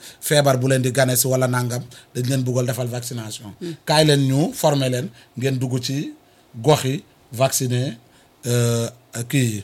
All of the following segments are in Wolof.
feebar bu leen di gane si wala nangam dañ leen bëggal defal vaccination kaay leen ñu former leen ngeen dugg ci gox yi vacciner kii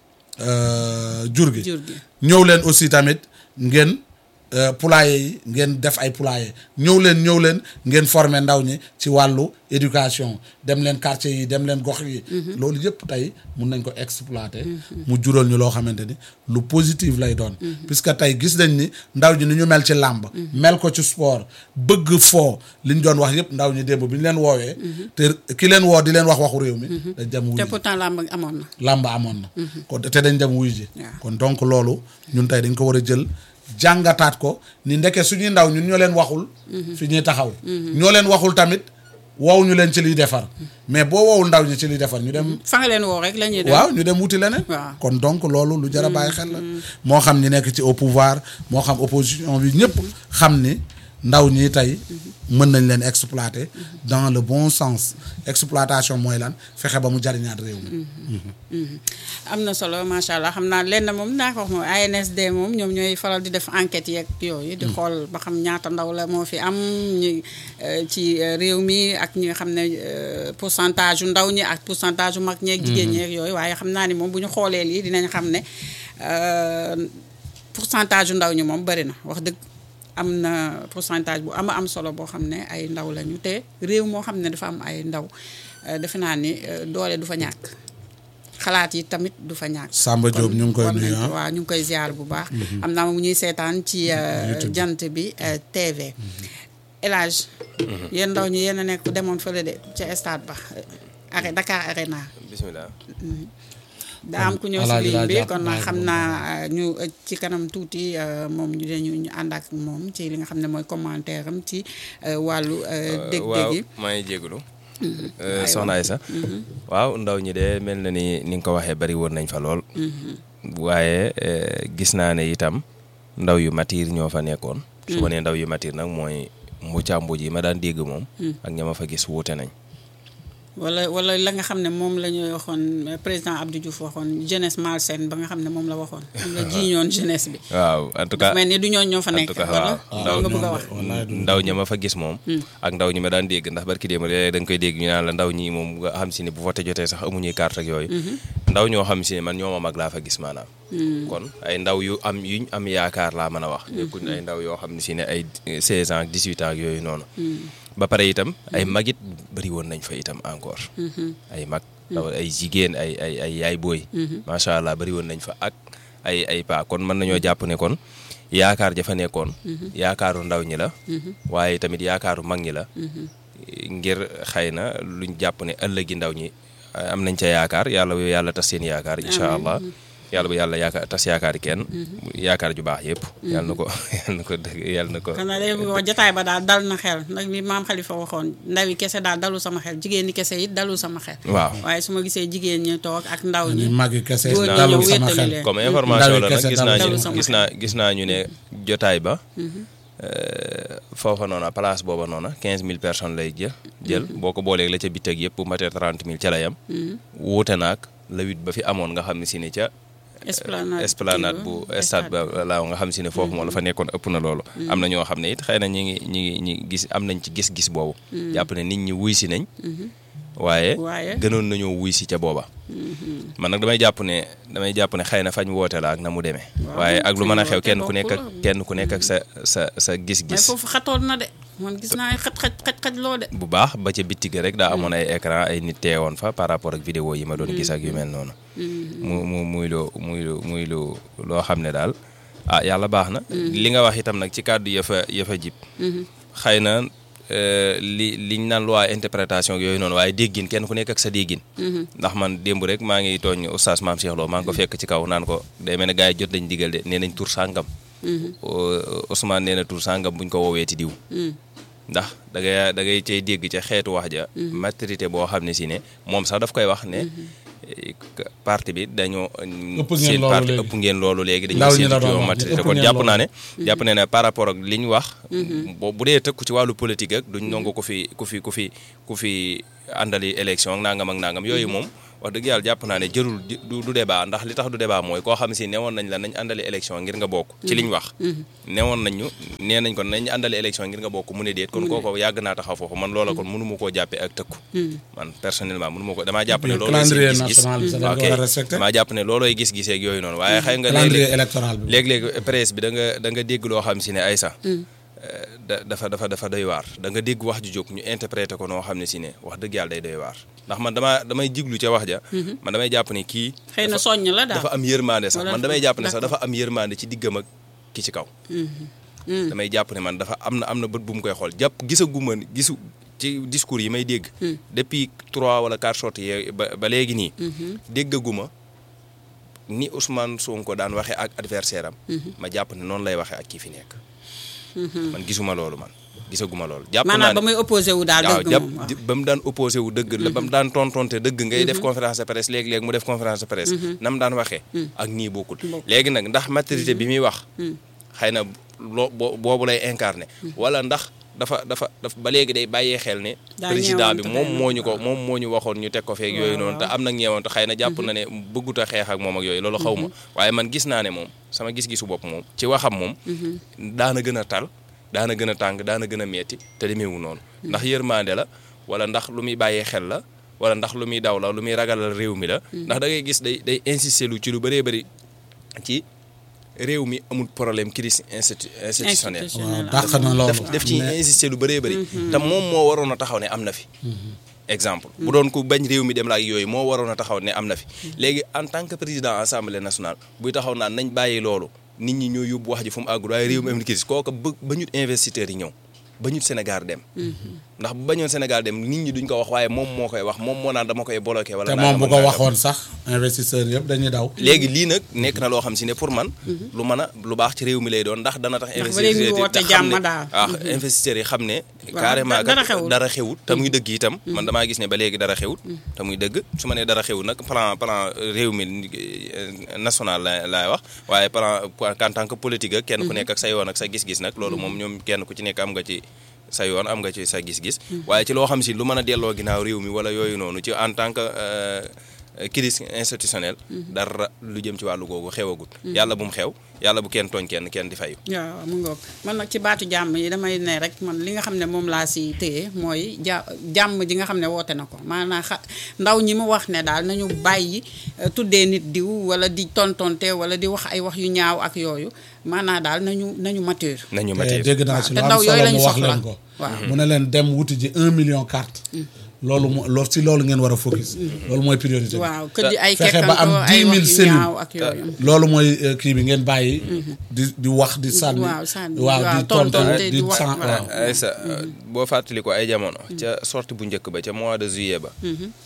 jur gi ñëw leen aussi tamit ngeen poulailler yi ngeen def ay poulailler ñëw leen ngeen former ndaw ñi ci wàllu éducation dem leen quartier yi dem leen gox yi loolu yëpp tey mun nañ ko exploiter mu jural ñu loo xamante ni lu positif lay doon puisque tey gis nañ ni ndaw ñi ni ñu mel ci làmb mel ko ci sport bëgg foo li ñu doon wax yëpp ndaw ñi démb bi ñu leen woowee te ki leen woo di leen wax waxu réew mi dañ dem wuy ji te pourtant làmb amoon na kon te dañ dem wuy ji kon donc loolu ñun tey dañ ko war a jël jàngataat ko ni ndeke suñuy ndaw ñun ñoo leen waxul fi ñuy taxaw ñoo leen waxul tamit wow ñu leen ci liy defar mais boo wowul ndaw ñi ci liy defar ñu dem fa nga leen woo rek la ñuy dem waaw ñu dem wuti leneen kon donc loolu lu jar a bàyyi xel la moo xam ñi nekk ci au pouvoir moo xam opposition bi ñëpp xam ni ndaw ñi tey mën nañ leen exploiter dans le bon sens exploitation mooy lan fexe ba mu jariñaat réew mi am na solo macha allah xam naa lenn moom naa ko wax moom ANSD moom ñoom ñooy faral di def enquête yeeg yooyu di xool ba xam ñaata ndaw la moo fi am ñi ci réew mi ak ñi nga xam ne pourcentage yu ndaw ñi ak pourcentage yu mag ñeeg jigéen ñeeg yooyu waaye xam naa ni moom bu ñu xoolee lii dinañ xam ne pourcentage yu ndaw ñi moom bari na wax dëgg am na pourcentage bu am solo boo xam ne ay ndaw lañu te réew moo xam ne dafa am ay ndaw defe naa ni doole du fa ñàkk xalaat yi tamit du fa ñàkk. Samba Diop ñu ngi koy nuyu waaw ñu ngi koy ziar bu baax. am naa mu ñuy seetaan ci jant bi TV. El Hadj yéen ndaw ñi yéen a nekk demoon fële de ca stade ba Dakar Arena. bismillah. daa am ku ñëw si ligne bi kon xam naa ñu ci kanam tuuti moom ñu ànd ak moom ci li nga xam ne mooy commentaire am ci wàllu dég-dég yi maa ngi jégalu soxna Aïssa waaw ndaw ñi de mel na ni nga ko waxee bari woon nañ fa lool waaye gis naa ne itam ndaw yu matir ñoo fa nekkoon su ma nee ndaw yu matir nag mooy mbuuj yi ma daan dégg moom ak ña ma fa gis wuute nañ wala la nga xam ne moom la ñu waxoon président Abdou Diouf waxoon jeunesse malsaine ba nga xam ne moom la waxoon moom la jiiñoon jeunesse bi. waaw en tout cas mel ni du ñoo fa nekk. wala nga bëgg a wax ndaw ña ma fa gis moom. ak ndaw ñi ma daan dégg ndax barki démb da nga koy dégg ñu naan la ndaw ñi moom nga xam si ne bu voté jotee sax amuñuy carte ak yooyu. ndaw ñoo xam si ne man ñoo ma mag laa fa gis maanaam. kon ay ndaw yuñ am yaakaar laa mën a wax. nekkuñ ay ndaw yoo xam ne si ne ay 16 ans 18 ans ak yooyu noonu. ba pare itam ay magit bari woon nañ fa itam encore ay mag ay jigéen ay yaay booy macha allah bari woon nañ fa ak ay paa kon mën nañoo jàpp ne kon yaakaar ja fa nekkoon yaakaaru ndaw ñi la waaye tamit yaakaaru mag ñi la ngir xëy na luñ jàpp ne ëllëgi ndaw ñi am nañ ca yaakaar yàlla tas seen yaakaar incha allah yàlla bu yàlla yaakaar tas yaakaari kenn yaakaar ju baax yëpp yàlla na ko xanaa day bëgg wax jotaay ba daal dal na xel nag li maam Khalifa waxoon ndaw yi kese daal dalul sama xel jigéen ñi kese it dalul sama xel waaw waaye su ma gisee jigéen ñi toog ak ndaw ñi mag yi kese dalul sama xel comme information la nag gis naa ñu ne jotaay ba foofa noona place booba noona 15000 personnes lay jël boo ko booleeg la ca bitteeg yëpp bu matee 30000 ca la yam wuute naag la 8 ba fi amoon nga xam ne si ne ca esplanade bu stade ba laaw nga xam si ne foofu moom la fa nekkoon ëpp na loolu am na ñoo xam ne it xëy na ñi gis am nañ ci gis-gis boobu jàpp ne nit ñi wuy si nañ waaye gënoon nañoo wuy si ca booba man nag damay jàpp ne xëy na fañ woote la ak na mu demee waaye ak lu mën a xew kenn ku nekk ak sa gis-gis foofu xatoon na de man gis naa xaj loo de bu baax ba ca bitti ga rek daa amoon ay écran ay nit teewoon fa par rapport ak vidéo yi ma doon gis ak yu mel noonu muy loo xam ne daal yàlla baax na li nga wax itam nag ci kàddu yafa jib xëy na liñ naan loi interprétation yooyu noonu waaye déggin kenn ku nekk ak sa déggin ndax man démb rek maa ngi tooñ oustaz Mame Cheikh Lo maa ngi ko fekk ci kaw naan ko day mel ne gars yi jot nañ digal de nee nañ tur sàngam Ousmane nee na tur sàngam buñ ko woowee ti diw ndax da ngay cay dégg ca xeetu wax ja maturité boo xam ne si ne moom sax daf koy wax ne parti bi dañoo seen parti ëpp ngeen loolu léegi dañoo seen maturité kon jàpp naa ne par rapport ak li ñu wax bu dee tëkku ci wàllu politique ak duñ nangu ku fi àndali élection ak nangam yooyu moom wax dëgg yàlla jàpp naa ne jërul du débat ndax li tax du débat mooy koo xam si newoon nañ la nañ àndale élection ngir nga bokk ci liñ wax newoon nee nañ kon nañ àndale élection ngir nga bokk mu ne déet kon kooko yàgg naa taxaw foofu man loola kon mënu ma koo jàppee ak tëkku man personnellement mënu ma ko damaa jàpp ne loolooy gis-gis damaa jàpp ne loolooy gis-gis ak yooyu noonu waaye xëy nga léeg-léeg presse bi da nga dégg loo xam si ne ay sax dafa doy waar da nga dégg wax ju jóg ñu interpréter ko noo xam ne si ne wax dëgg yàlla day doy waar ndax man damay jiglu ca wax ja man damay jàpp ne kii xëy na soññ la daal dafa am yërmande sax man damay jàpp ne sax dafa am yërmande ci diggam ak ki ci kaw damay jàpp ne man dafa am na bët bu mu koy xool gisaguma ci discours yi may dégg depuis 3 wala 4 sorties yi ba léegi nii déggaguma ni Ousmane Sonko daan waxee ak adversaire am ma jàpp ne noonu lay waxee ak kii fi nekk man gisuma loolu man gisaguma loolu jàpp naa ne maanaam ba muy opposé wu daal dëgg ba mu daan opposé wu dëgg la ba mu daan tontonte dëgg ngay def conférence de presse léegi-léegi mu def conférence de presse na mu daan waxee ak nii bokkul léegi nag ndax maturité bi muy wax xëy na boobu lay incarné wala ndax dafa ba léegi day bàyyee xel ne président bi moom moo ñu waxoon ñu teg ko feeg yooyu noonu te am nag ñeewoon te xëy na jàpp na ne bëggut a xeex ak moom ak yooyu loolu xaw ma waaye man gis naa ne moom sama gis-gisu bopp moom ci waxam moom daana gën a tal daana gën a tàng daana gën a metti te demeewu noonu ndax yërmande la wala ndax lu muy bàyyee xel la wala ndax lu muy daw la lu muy ragalal réew mi la ndax da ngay gis day insister lu ci lu bëree bëri ci réew mi amul problème crise institutionnelle dàq na loolu def ci insister lu bëree bëri te moom moo waroon a taxaw ne am na fi exemple bu doon ko bañ réew mi dem la ak yooyu moo waroon a taxaw ne am na fi léegi en tant que président assemblée nationale buy taxaw naan nañ bàyyi loolu nit ñi ñoo yóbbu wax ji fu mu àggul waaye réew mi am crise kooka ba ñut investisseurs yi ñëw ba ñut Sénégal dem ndax bu bañoon Sénégal dem nit ñi duñ ko wax waaye moom moo koy wax moom moo naan dama koy bloqué wala te moom bu ko waxoon sax investisseurs yëpp dañuy daw léegi lii nag nekk na loo xam si ne pour man lu mën a lu baax ci réew mi lay doon ndax dana tax investisseurs yi xam ne carrément dara xewut te muy dëgg itam man damaa gis ne ba léegi dara xewut te muy dëgg su ma nee dara xewut nag plan réew mi national laay wax waaye plan en tant que politique ak kenn ku nekk ak sa yoon ak sa gis-gis nag loolu moom ñoom kenn ku ci nekk am nga ci sa yoon am nga ci sa gis-gis waaye ci loo xam si lu mën a delloo ginnaaw réew mi wala yooyu noonu ci en tant que crise institutionnelle dara lu jëm ci wàllu googu xewagut yàlla bu mu xew yàlla bu kenn tooñ kenn di fayu waaw mu ngoog man nag ci baatu jàmm yi damay ne rek man li nga xam ne moom laa si téye mooy jàmm ji nga xam ne woote na ko maanaam ndaw ñi mu wax ne daal nañu bàyyi tuddee nit diw wala di tontonte wala di wax ay wax yu ñaaw ak yooyu maanaam daal nañu mature dégg naa si lu am solo mu wax leen ko mu ne leen dem wuti ji 1 million carte loolu si loolu ngeen war a focus loolu mooy priorité bi waaw kër di ay fexe ba am 10 000 cellules ak yooyu loolu mooy kii bi ngeen bàyyi di wax di sànni waaw di tontonte di ay sa boo fàttali ko ay jamono ca sortie bu njëkk ba ca mois de juillet ba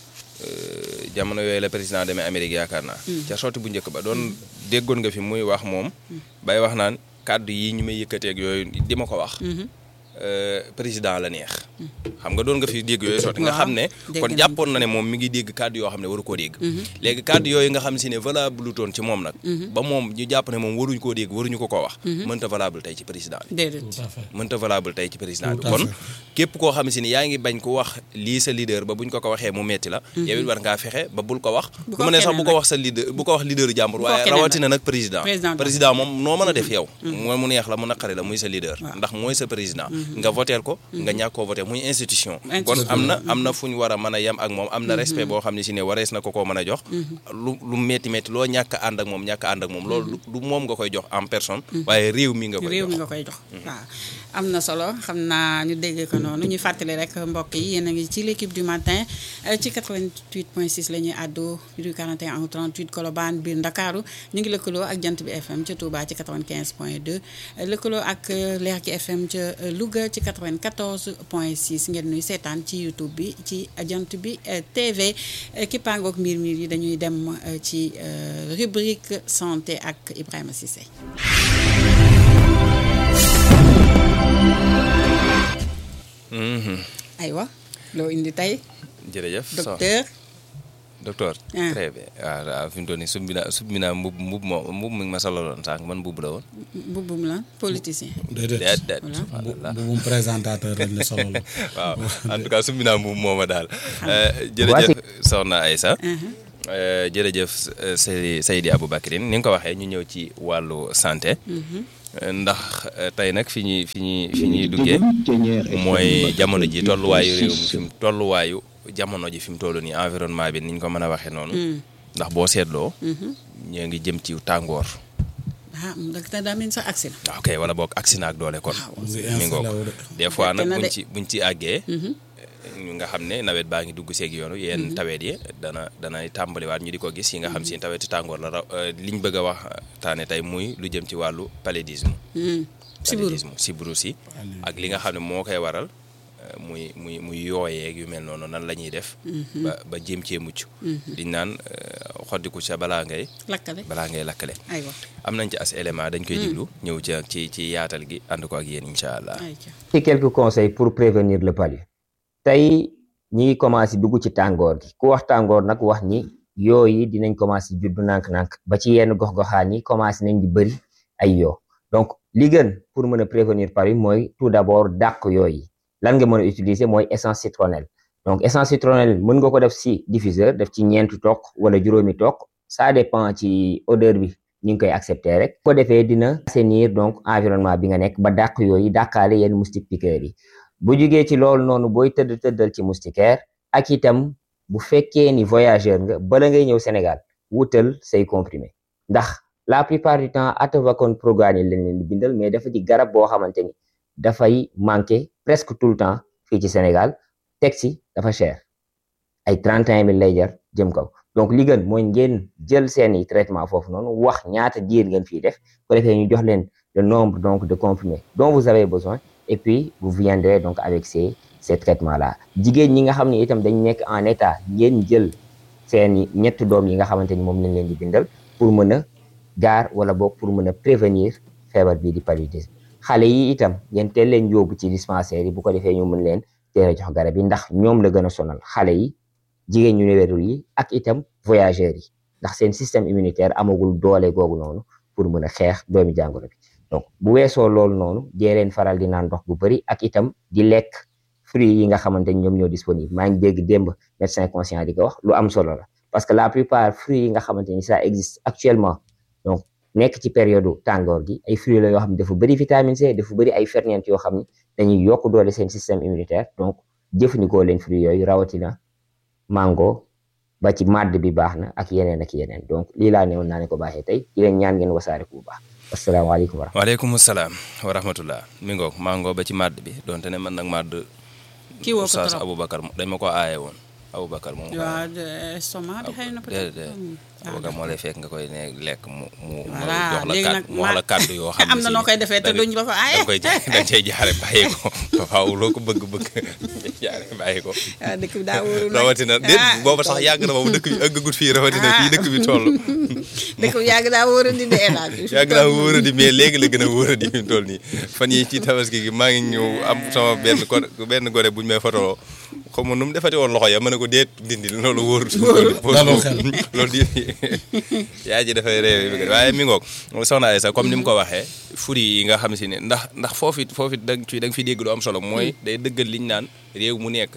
jamono yooyu la président demee Amérique yaakaar naa ca sortie bu njëkk ba doon déggoon nga fi muy wax moom bay wax naan kàddu yi ñu may yëkkateeg yooyu di ma ko wax président la neex xam nga doon nga fi dégg yooyu sotti nga xam ne kon jàppoon na ne moom mi ngi dégg kàddu yoo xam ne waru koo dégg léegi kàddu yooyu nga xam si ne valable toon ci moom nag ba moom ñu jàpp ne moom waruñu koo dégg waruñu ko wax mënta valable tey ci président bi mënta valable tey ci président bi kon képp koo xam si ne yaa ngi bañ ko wax lii sa leader ba buñ ko waxee mu metti la yow it war ngaa fexe ba bul ko wax bu ma ne sax bu ko wax sa leader bu ko wax leader jàmbur waaye rawatina nag président moom noo mën a def yow mu neex la mu naqari la muy sa leader ndax mooy sa président nga voteel ko nga ñàkk koo voté muy institution kon am na fu ñu war a mën a yem ak moom am na respect boo xam ne si ne warees na ko koo mën a jox lu metti loo ñàkk ànd ak moom loolu du moom nga koy jox en personne waaye réew mi nga koy jox waaw am na solo xam naa ñu dégg ko noonu ñu fàttali rek mbokk yi yéen a ngi ci l'équipe du matin ci 88.6 la ñuy àddu du 41 au 38 Colobane biir Ndakaaru ñu ngi lëkkaloo ak Jant bi FM ca Touba ci 95.2 lëkkaloo ak Leer gi FM ca Louga ci 94.6 ngeen nuy seetaan ci YouTube bi ci Jant bi TV kippaangook mbir yi dañuy dem ci rubrique santé ak Ibrahima Cissé. aywa loo indi tey jërëjëf docteur docteur. très bien waaw fi mu toll nii sumbi naa mbubb mi ma sololoon sànq man mbubb la woon. mbubbum la politicien. déedéet mbubbum présentateur lañ la sololoon. waaw en tout cas sumbi naa mbubb mooma daal. jërëjëf soxna Aïssa. jërëjëf Seydi Aboubacrine ni nga ko waxee ñu ñëw ci wàllu santé. ndax tey nag fi ñuy duggee mooy jamono ji tolluwaayu réew mi fi mu tolluwaayu jamono ji fi mu toll nii environnement bi niñ ko mën a waxee noonu. ndax boo seetloo. ñoo ngi jëm ci tàngoor. ndax daa mel ni sax accident. ok wala boog accident ak doole kon. mi ngoog des fois nag buñ ci àggee. ñu nga xam ne nawet baa ngi dugg seeg yoonu yenn tawet yi danay tàmbaliwaat ñu di ko gis yi nga xam si taweti tàngoor la liñ bëgg a wax taane tey muy lu jëm ci wàllu paludisme. sibiru si ak li nga xam ne moo koy waral muy yooyeeg yu mel noonu nan la ñuy def. ba jéem cee mucc. diñ naan xoddiku sa balaa ngay lakkale. aywa am nañ ci as élément dañ koy diglu ñëw ci yaatal gi ànd ko ak yéen incha allah. ci quelques conseils pour prévenir le palu. tey ñi ngi commencé dugg ci tàngoor gi ku wax tàngoor nag wax ni yooyu dinañ commencé juddu nànk-nànk ba ci yenn gox-goxaan yi commencé nañ di bëri ay yoo donc li gën pour mën a prévenir palu mooy tout d'abord dàq yooyu lan nga mën a utiliser mooy essence citronnelle donc essence citronnelle mën nga ko def si diffuseur def ci 4 toq wala 5 toq ça dépend ci odeur bi ñu ngi koy accepter rek ko defee dina assainir donc environnement bi nga nekk ba dàq yooyu dàqaale yenn moustique piqueurs yi bu jugee ci loolu noonu booy tëddal ci moustiquaire ak itam bu fekkee ni voyageur nga bala ngay ñëw Sénégal wutal say comprimé ndax la plupart du temps Atavacone Proguanil lañ leen di bindal mais dafa di garab boo xamante ni dafay manqué presque tout le temps fii ci Sénégal teg si dafa cher ay 31 000 lay jar jëm kaw donc li gën mooy ngeen jël seeni traitement foofu noonu wax ñaata diir ngeen fii def ko defee ñu jox leen le nombre donc de comprimés dont vous avez besoin et puis vous viendrez donc avec ces traitements là jigéen ñi nga xam ne itam dañ nekk en état ngeen jël seeni ñetti doom yi nga xamante ni moom lañ leen di bindal pour mën a gaar wala boog pour mën a prévenir feebar bii di paludisme xale yi itam ngeen teel leen yóbbu ci dispensaire yi bu ko defee ñu mën leen teel a jox garab yi ndax ñoom la gën a sonal xale yi jigéen ñu wérul yi ak itam voyageurs yi ndax seen système immunitaire amagul doole googu noonu pour mën a xeex doomi jàngoro bi donc bu weesoo loolu noonu dee leen faral di naan ndox bu bëri ak itam di lekk fruits yi nga xamante ni ñoom ñoo disponible maa ngi dégg démb médecin conscient di ko wax lu am solo la parce que la plupart fruits yi nga xamante ni ça existe actuellement donc nekk ci période tàngoor gi ay fruits la yoo xam ne dafa bëri vitamine C dafa bëri ay ferñeent yoo xam ne dañuy yokk doole seen système immunitaire donc jëfandikoo leen fruits yooyu rawatina mango ba ci màdd bi baax na ak yeneen donc lii laa newoon naa ne ko baaxee tey di leen ñaan ngeen wasaare ko bu baax asalaamaaleykum wa rahmatulah. waaleykum salaam wa rahmatulah mi ngoog mango ba ci màdd bi donte ne man nag màdd. kii woo ko Oustaz trop Aboubacar dañ ma ko aaye woon Aboubacar moom. waaw estomac bi xëy na peut-être. Aboubacar moo lay fekk nga koy ne lekk mu voilà jox la kàddu yoo xam ne am na noo koy defee te duñ la fa aaye. dañ cay jaare bàyyi ko waaw loo ko bëgg jaare bàyyi ko. waaw dëkk bi daa wóorul nag rawatina déet booba sax yàgg na boobu dëkk bi ëggagut fii rawatina fii dëkk bi toll. dëkk bi yàgg daa wóorul di yàgg naa wóoradi mais léegi la gën a wóoradi fi mu toll nii fan yi ci tabaski gi maa ngi ñëw am sama benn gore buñ may fotoloo xaw ma nu mu defati woon loxo ya ma ne ko déet dindi loolu wóorul loolu di yaa ji dafay réew waaye mi ngoog soxna Aïssa comme ni mu ko waxee fruits yi nga xam si ne ndax foofu da nga fi dégg lu am solo mooy day dëggal liñ naan réew mu nekk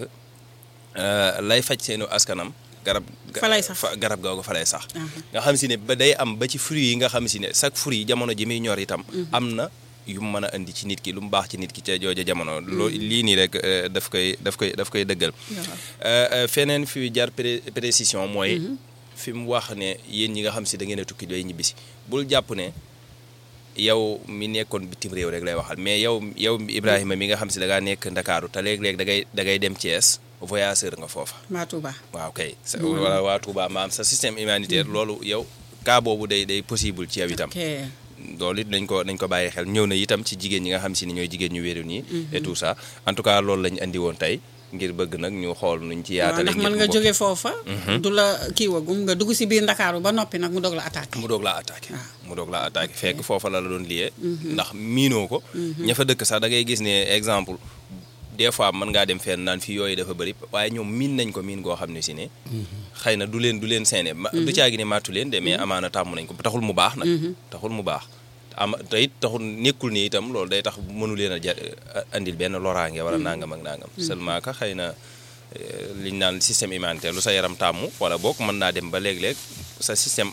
lay faj seenu askanam garab googu fa lay sax nga xam si ne ba day am ba ci fruits yi nga xam si ne chaque fruit jamono ji muy ñor itam am na yu mu mën a indi ci nit ki lu mu baax ci nit ki ca jooja jamono lii nii rek daf koy dëggal feneen fi jar précision mooy fi mu wax ne yéen ñi nga xam si da ngeen a tukki doy ñibbisi bul jàpp ne yow mi nekkoon bitim réew rek lay waxal mais yow Ibrahima mi nga xam si da ngaa nekk Ndakaaru te léeg-léeg da ngay dem Thiès voyageur nga foofa waa Touba waaw kay wala waa Touba maam sa système immunitaire loolu yow cas boobu day possible ci yow itam loolu it nañ ko bàyyi xel ñëw na itam ci jigéen ñi nga xam si ni ñooy jigéen ñu wéeru nii et tout ça en tout cas loolu lañ andi woon tey ngir bëgg nag ñu xool nuñ ci yaatale ndax mën nga jóge foofa du la kii wagum nga dugg si biir Ndakaaru ba noppi nag mu doog la attaqué fekk foofa la doon liyee ndax miinoo ko ña fa dëkk sax da ngay gis ne exemple des fois mën ngaa dem fenn naan fii yooyu dafa bëri waaye ñoom miin nañ ko miin goo xam ne si ne xëy na du leen seene du caagi ne màttu leen de mais amaana tàmm nañ ko taxul mu baax nag taxul mu baax te it taxul nekkul ni itam loolu day tax mënu leen a andil benn loraange wala nangam ak nangam seulement que xëy na liñ naan système immunitaire lu sa yaram tàmm wala boog mën naa dem ba léeg-léeg sa système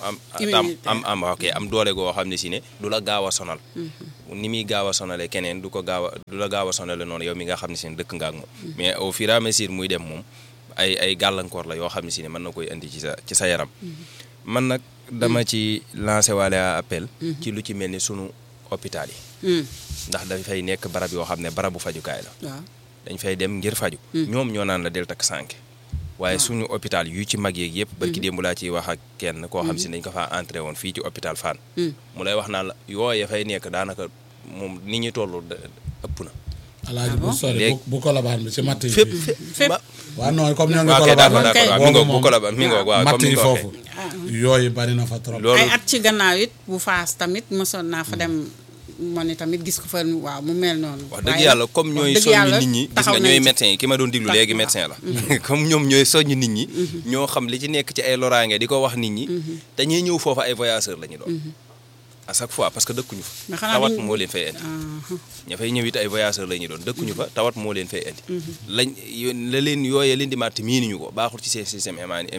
am doole goo xam ne si ne du la gaaw a sonal ni muy gaaw a sonale keneen du la gaaw a sonale noonu yow mi nga xam ne si ne dëkk nga ak moom mais au fur et à mesure muy dem moom ay gàllankoor la yoo xam ne si ne mën na koy indi ci sa yaram man nag dama ci lancé waale appel ci lu ci mel ni sunu hôpital yi ndax dafay nekk barab yoo xam ne barabu fajukaay la dañ fay dem ngir faju ñoom ñoo naan la del takk sànke waaye suñu hôpital yu ci mag yeeg yëpp barki démb laa ciy wax ak kenn koo xam si dañ ko faa entré woon fii ci hôpital Fann mu lay wax naan la yooye fay nekk daanaka moom ni ñu toll ëpp na alaaji bu sori bu Colobane bi ci matt yi fépp waaw non comme ñoo ngi Colobane mi ngoog waaw matt yi foofu yooyu bari na fa trop ay at ci gannaaw it bu Faas tamit mësoon naa fa dem man ni tamit gis ko fa waaw mu mel noonu wax dëgg yàlla comme ñooy soññi nit ñi gis nga ñooy médecin yi ki ma doon diglu léegi médecin la comme ñoom ñooy soññi nit ñi ñoo xam li ci nekk ci ay loraange di ko wax nit ñi te ñuy ñëw foofu ay voyageurs la ñu doon à chaque fois parce que dëkkuñu fa tawat moo leen fay indi ña fay ñëw it ay voyageurs la ñu doon dëkkuñu fa tawat moo leen fay indi la leen yooyee leen di màtt miinuñu ko baaxul ci seen système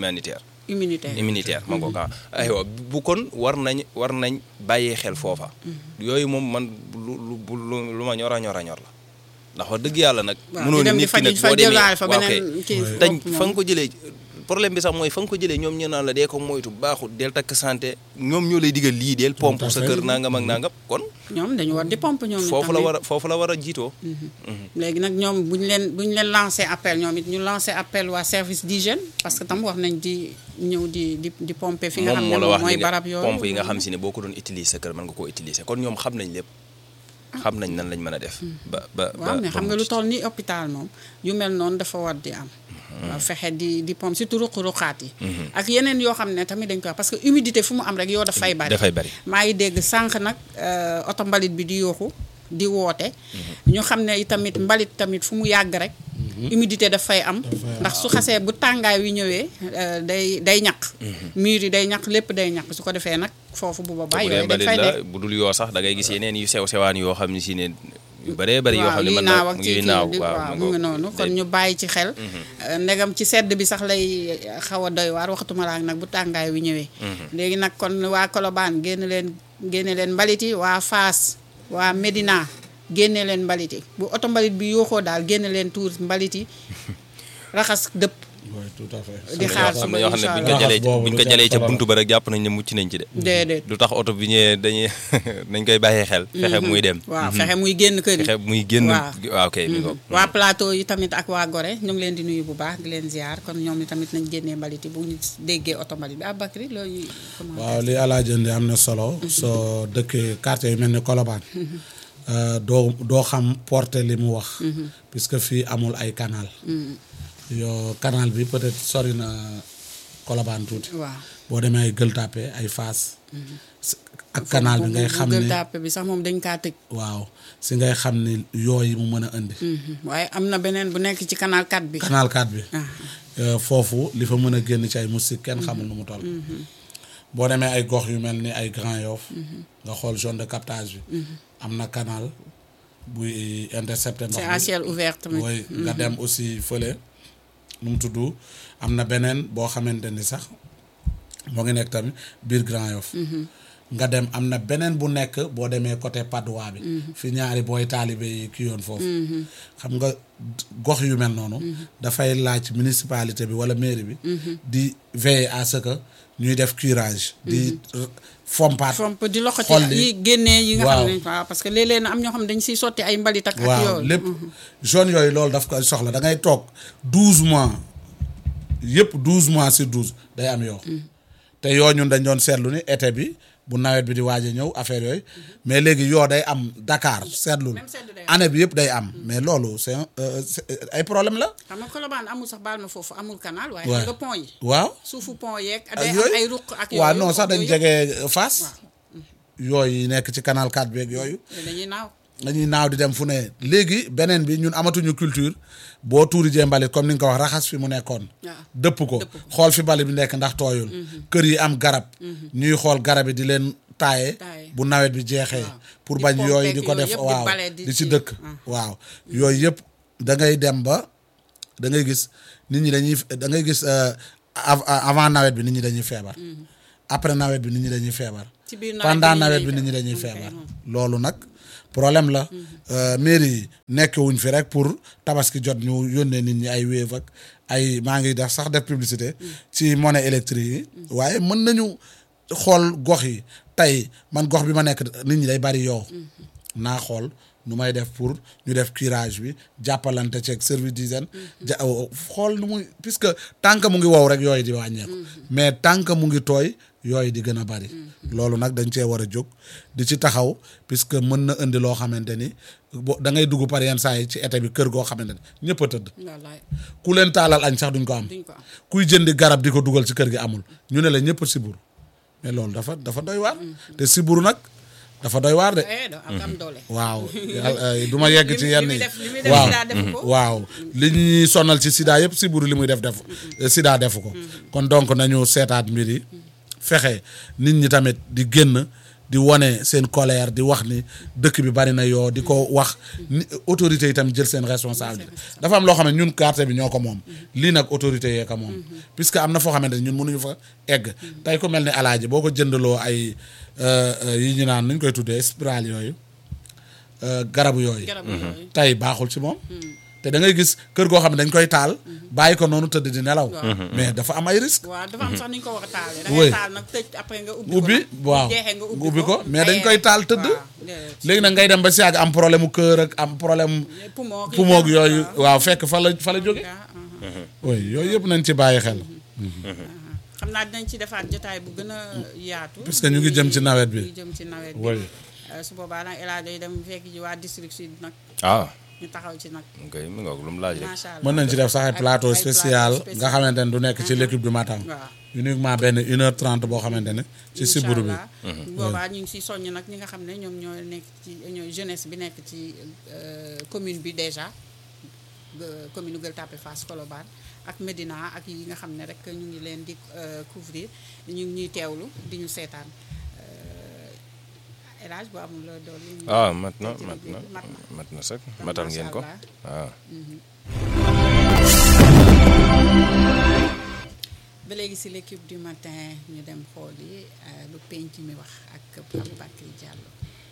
immunitaire ma ko ka aywa bu kon war nañ bàyyee xel foofa yooyu moom man lu ma ñor a ñor la ndax wax dëgg yàlla nag mënoo ni nit ki nag boo demee waaw kay dañ fa nga ko jëlee problème bi sax mooy fa nga ko jëlee ñoom ñu naan la dee ko moytu baaxul del takk santé ñoom ñoo lay digal lii del pompe sa kër nangam ak nangam kon ñoom dañu war di pompe ñoom foofu la war a jiitoo léegi nag ñoom buñ leen lancé appel ñoom it ñu lancé appel waa service d'hygiène parce que tam wax nañ di ñëw di pompe fi nga xam ne moom mooy barab yooyu pompe yi nga xam si ne boo ko doon utiliser sa kër mën nga koo utiliser kon ñoom xam nañ lépp xam nañ nan lañ mën a def waaw mais xam nga lu toll ni hôpital moom yu mel noonu dafa war di am waaw fexe di pompe surtout ruq-ruqaat yi ak yeneen yoo xam ne tamit dañ ko wax parce que humidité fu mu am rek yoo dafay bari maa ngi dégg sànq nag oto mbalit bi di yooxu di woote ñu xam ne tamit mbalit tamit fu mu yàgg rek humidité dafay am ndax su xasee bu tàngaay wi ñëwee day ñaq mur yi day ñaq lépp day ñaq su ko defee nag foofu bu boobaa yooyu dañ fay nekk bu dul yoo sax da ngay gis yeneen yu sew sewaan yoo xam ne si ne yu bëree bëri yoo xam ne mën na ngi naaw waaw mu ngi noonu kon ñu bàyyi ci xel ndegam ci sedd bi sax lay xaw a doy waar waxtuma laak nag bu tàngaay wi ñëwee léegi nag kon waa Colobane génne leen mbalit yi waa Fass waa Médina génne leen mbalit yi bu oto mbalit bi yooxoo daal génne leen tuur mbalit yi raxas dëpp oui tout à fait di xaar am na ñoo xam ne buñ ko jëlee ca buntu ba rek jàpp nañ ne mucc nañ ci de déedéet du tax oto bi ñëwee dañ koy bàyyee xel fexe muy dem waaw fexe muy génn kër yi fexe muy génn waaw kay mi ngoog waa plateau yi tamit ak waa Gorée ñu ngi leen di nuyu bu baax di leen ziar kon ñoom ni tamit nañ génnee mbalit yi bu ñu déggee oto mbalit bi Bakary loolu waaw li Alaaji am na solo soo dëkkee quartier yu mel ni Colobane doo xam porté li mu wax puisque fii amul ay canal yoo canal bi peut-être sori na Colobane tuuti waaw boo demee ay Gueule Tapée ay Fass ak canal bi ngay xam ne Gueule Tapée bi sax moom dañ kaa tëj waaw si ngay xam ne yooyu mu mën a indi waaye am na beneen bu nekk ci canal 4 bi canal 4 bi foofu li fa mën a génn ci ay moustique kenn xamul nu mu toll boo demee ay gox yu mel ni ay Grand Yoff nga xool zone de captage bi am na canal buy intercepté ndox c'est à ciel ouvert tamit mooy nga dem aussi fële nu mu tudd am na beneen boo xamante ni sax moo ngi nekk tamit biir Grand Yoff nga dem am na beneen bu nekk boo demee côté Padois bi fi ñaari booy taalibe yi ki yoon foofu xam nga gox yu mel noonu dafay laaj municipalité bi wala mairie bi di veiller à ce que ñuy def curage di fomp di loxoti yi génnee yi nga xam ne waaw parce que léeg-léeg na am ñoo xam ne dañ siy sotti ay mbalit ak waaw lépp zone yooyu loolu daf koy soxla da ngay toog 12 mois yëpp 12 mois sur 12 day am yoo te yoo ñun dañ doon seetlu ni été bi bu nawet bi di waaj a ñëw affaire yooyu mais léegi yoo day am Dakar seetlul année bi yëpp day am mais loolu c'est ay problème la. xam nga Colobane amul sax baal ma foofu amul canal. waaye xam nga pont yi. waaw suufu pont yeeg. day am ay ruq ak yooyu waaw non sax dañ jege Fass. yooyu nekk ci canal 4 beeg yooyu. dañuy naaw. dañuy naaw di dem fu ne léegi beneen bi ñun amatuñu culture boo tuuri jee mbalit comme ni nga ko wax raxas fi mu nekkoon dëpp ko xool fi mbalit bi nekk ndax tooyul kër yi am garab ñuy xool garab yi di leen taaye bu nawet bi jeexee pour bañ yooyu di ko def waaw di ci dëkk waaw yooyu yëpp da ngay dem ba da ngay gis nit ñi dañuy da ngay gis avant nawet bi nit ñi dañuy feebar après nawet bi nit ñi dañuy feebar pendant nawet bi nit ñi dañuy feebar loolu nag problème la mairie yi nekkewuñ fi rek pour tabaski jot ñu yónnee nit ñi ay Wave ak ay maa ngi def sax def publicité ci monnaie électrique yi waaye mën nañu xool gox yi tey man gox bi ma nekk nit ñi day bari yow naa xool nu may def pour ñu def curage bi jàppalante ceeg service d'hygiène xool nu muy puisque tant que mu ngi wow rek yooyu di wàññeeku mais tant que mu ngi tooy yooyu di gën a bari loolu nag dañ cee war a jóg di ci taxaw puisque mën na indi loo xamante ni da ngay dugg par yenn saa yi ci été bi kër goo xamante ni ñëpp a tëdd ku leen taalal añ sax duñ ko am kuy jëndi garab di ko dugal ci kër gi amul ñu ne la ñëpp a siburu mais loolu dafa doy waar te siburu nag dafa doy waar de waaw du ma yegg ci yenn yi waaw li ñuy sonal ci sida yëpp siburu li muy def sida defu ko kon donc nañu seetaat mbir yi fexe nit ñi tamit di génn di wane seen colère di wax ni dëkk bi bari na yoo di ko wax autorités yi tamit jël seen responsabilité dafa am loo xam ne ñun quartier bi ñoo ko moom lii nag autorités yee ko moom puisque am na foo xamante ne ñun mënuñu fa egg tey ko mel ni alaaji boo ko jëndaloo ay yi ñu naan nuñ koy tuddee spiral yooyu garabu yooyu tey baaxul ci moom te da ngay gis kër goo xam ne dañ koy taal bàyyi ko noonu tëdd di nelaw mais dafa am ay risque waaw dafa am sax ni ñu ko war a taalee da ngay taal nag tëj après nga ubbi waaw nga ubbi ko mais dañ koy taal tëdd léegi nag ngay dem ba si yàgg am problème mu kër ak am problème poumon yooyu waaw fekk fa la jóge oui yooyu yëpp nañ ci bàyyi xel xam naa dinañ ci defaat jotaay bu gën a yaatu puisque ñu ngi jëm ci nawet bi oui su boobaa nag El Hadj day dem fekk ji waa district sud nag ñu taxaw ci nag. ok mi nga lu mu laaj rek. mën nañ ci def sax ay plateau spécial nga xamante ne du nekk ci l'équipe du matin. uniquement benn 1h30 boo xamante ne. ci siburu bi boobaa ñu ngi si soññ nag ñi nga xam ne ñoom ñoo nekk ci ñooy jeunesse bi nekk ci commune bi déjà commune Gueule Tapée Fass Colobane ak Médina ak yi nga xam ne rek ñu ngi leen di couvrir ñu ngi ñuy teewlu di ñu seetaan. Elage bu amul la doole. mat na sax matal ngeen ko waaw. ba léegi si l'équipe du matin ñu dem xool yi lu penc mi wax ak Pape Bakary Diallo.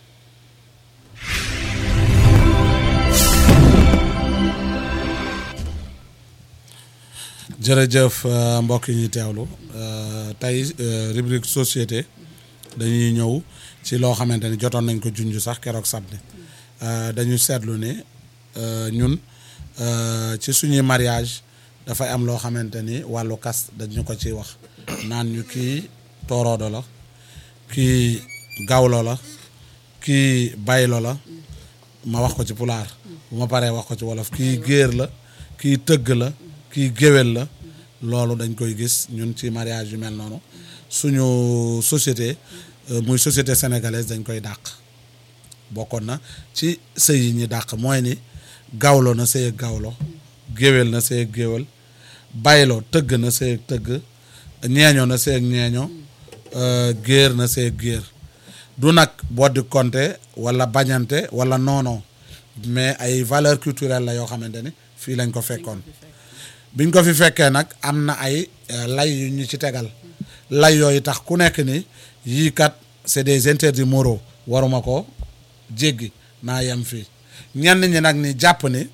jërëjëf mbokk yi ñuy teewlu tey rubrique société dañuy ñëw. ci loo xamante ni jotoon nañ ko junj sax keroog samedi dañu seetlu ne ñun ci suñuy mariage dafay am loo xamante ni wàllu kas dañu ko ciy wax naan ñu kii tooroodo la kii gawlo la kii baylo la ma wax ko ci pulaar bu ma paree wax ko ci wolof kii géer la kii tëgg la kii géwél la loolu dañ koy gis ñun ci mariage yu mel noonu suñu société muy société sénégalaise dañ koy dàq bokkoon na ci sëy yi ñi dàq mooy ni gawlo na sëy ak gawlo géwél na sëy ak géwél baylo tëgg na sëy ak tëgg ñeeño na sëy ak ñeeño géer na sëy ak géer du nag boddi konte wala bañante wala noono mais ay valeurs culturelles la yoo xamante ni fii lañ ko fekkoon biñ ko fi fekkee nag am na ay lay yu ñu ci tegal lay yooyu tax ku nekk ni yii kat c'est des interdits moraux waruma ko jéggi naa yem fii ñenn ñi nag ni jàpp ni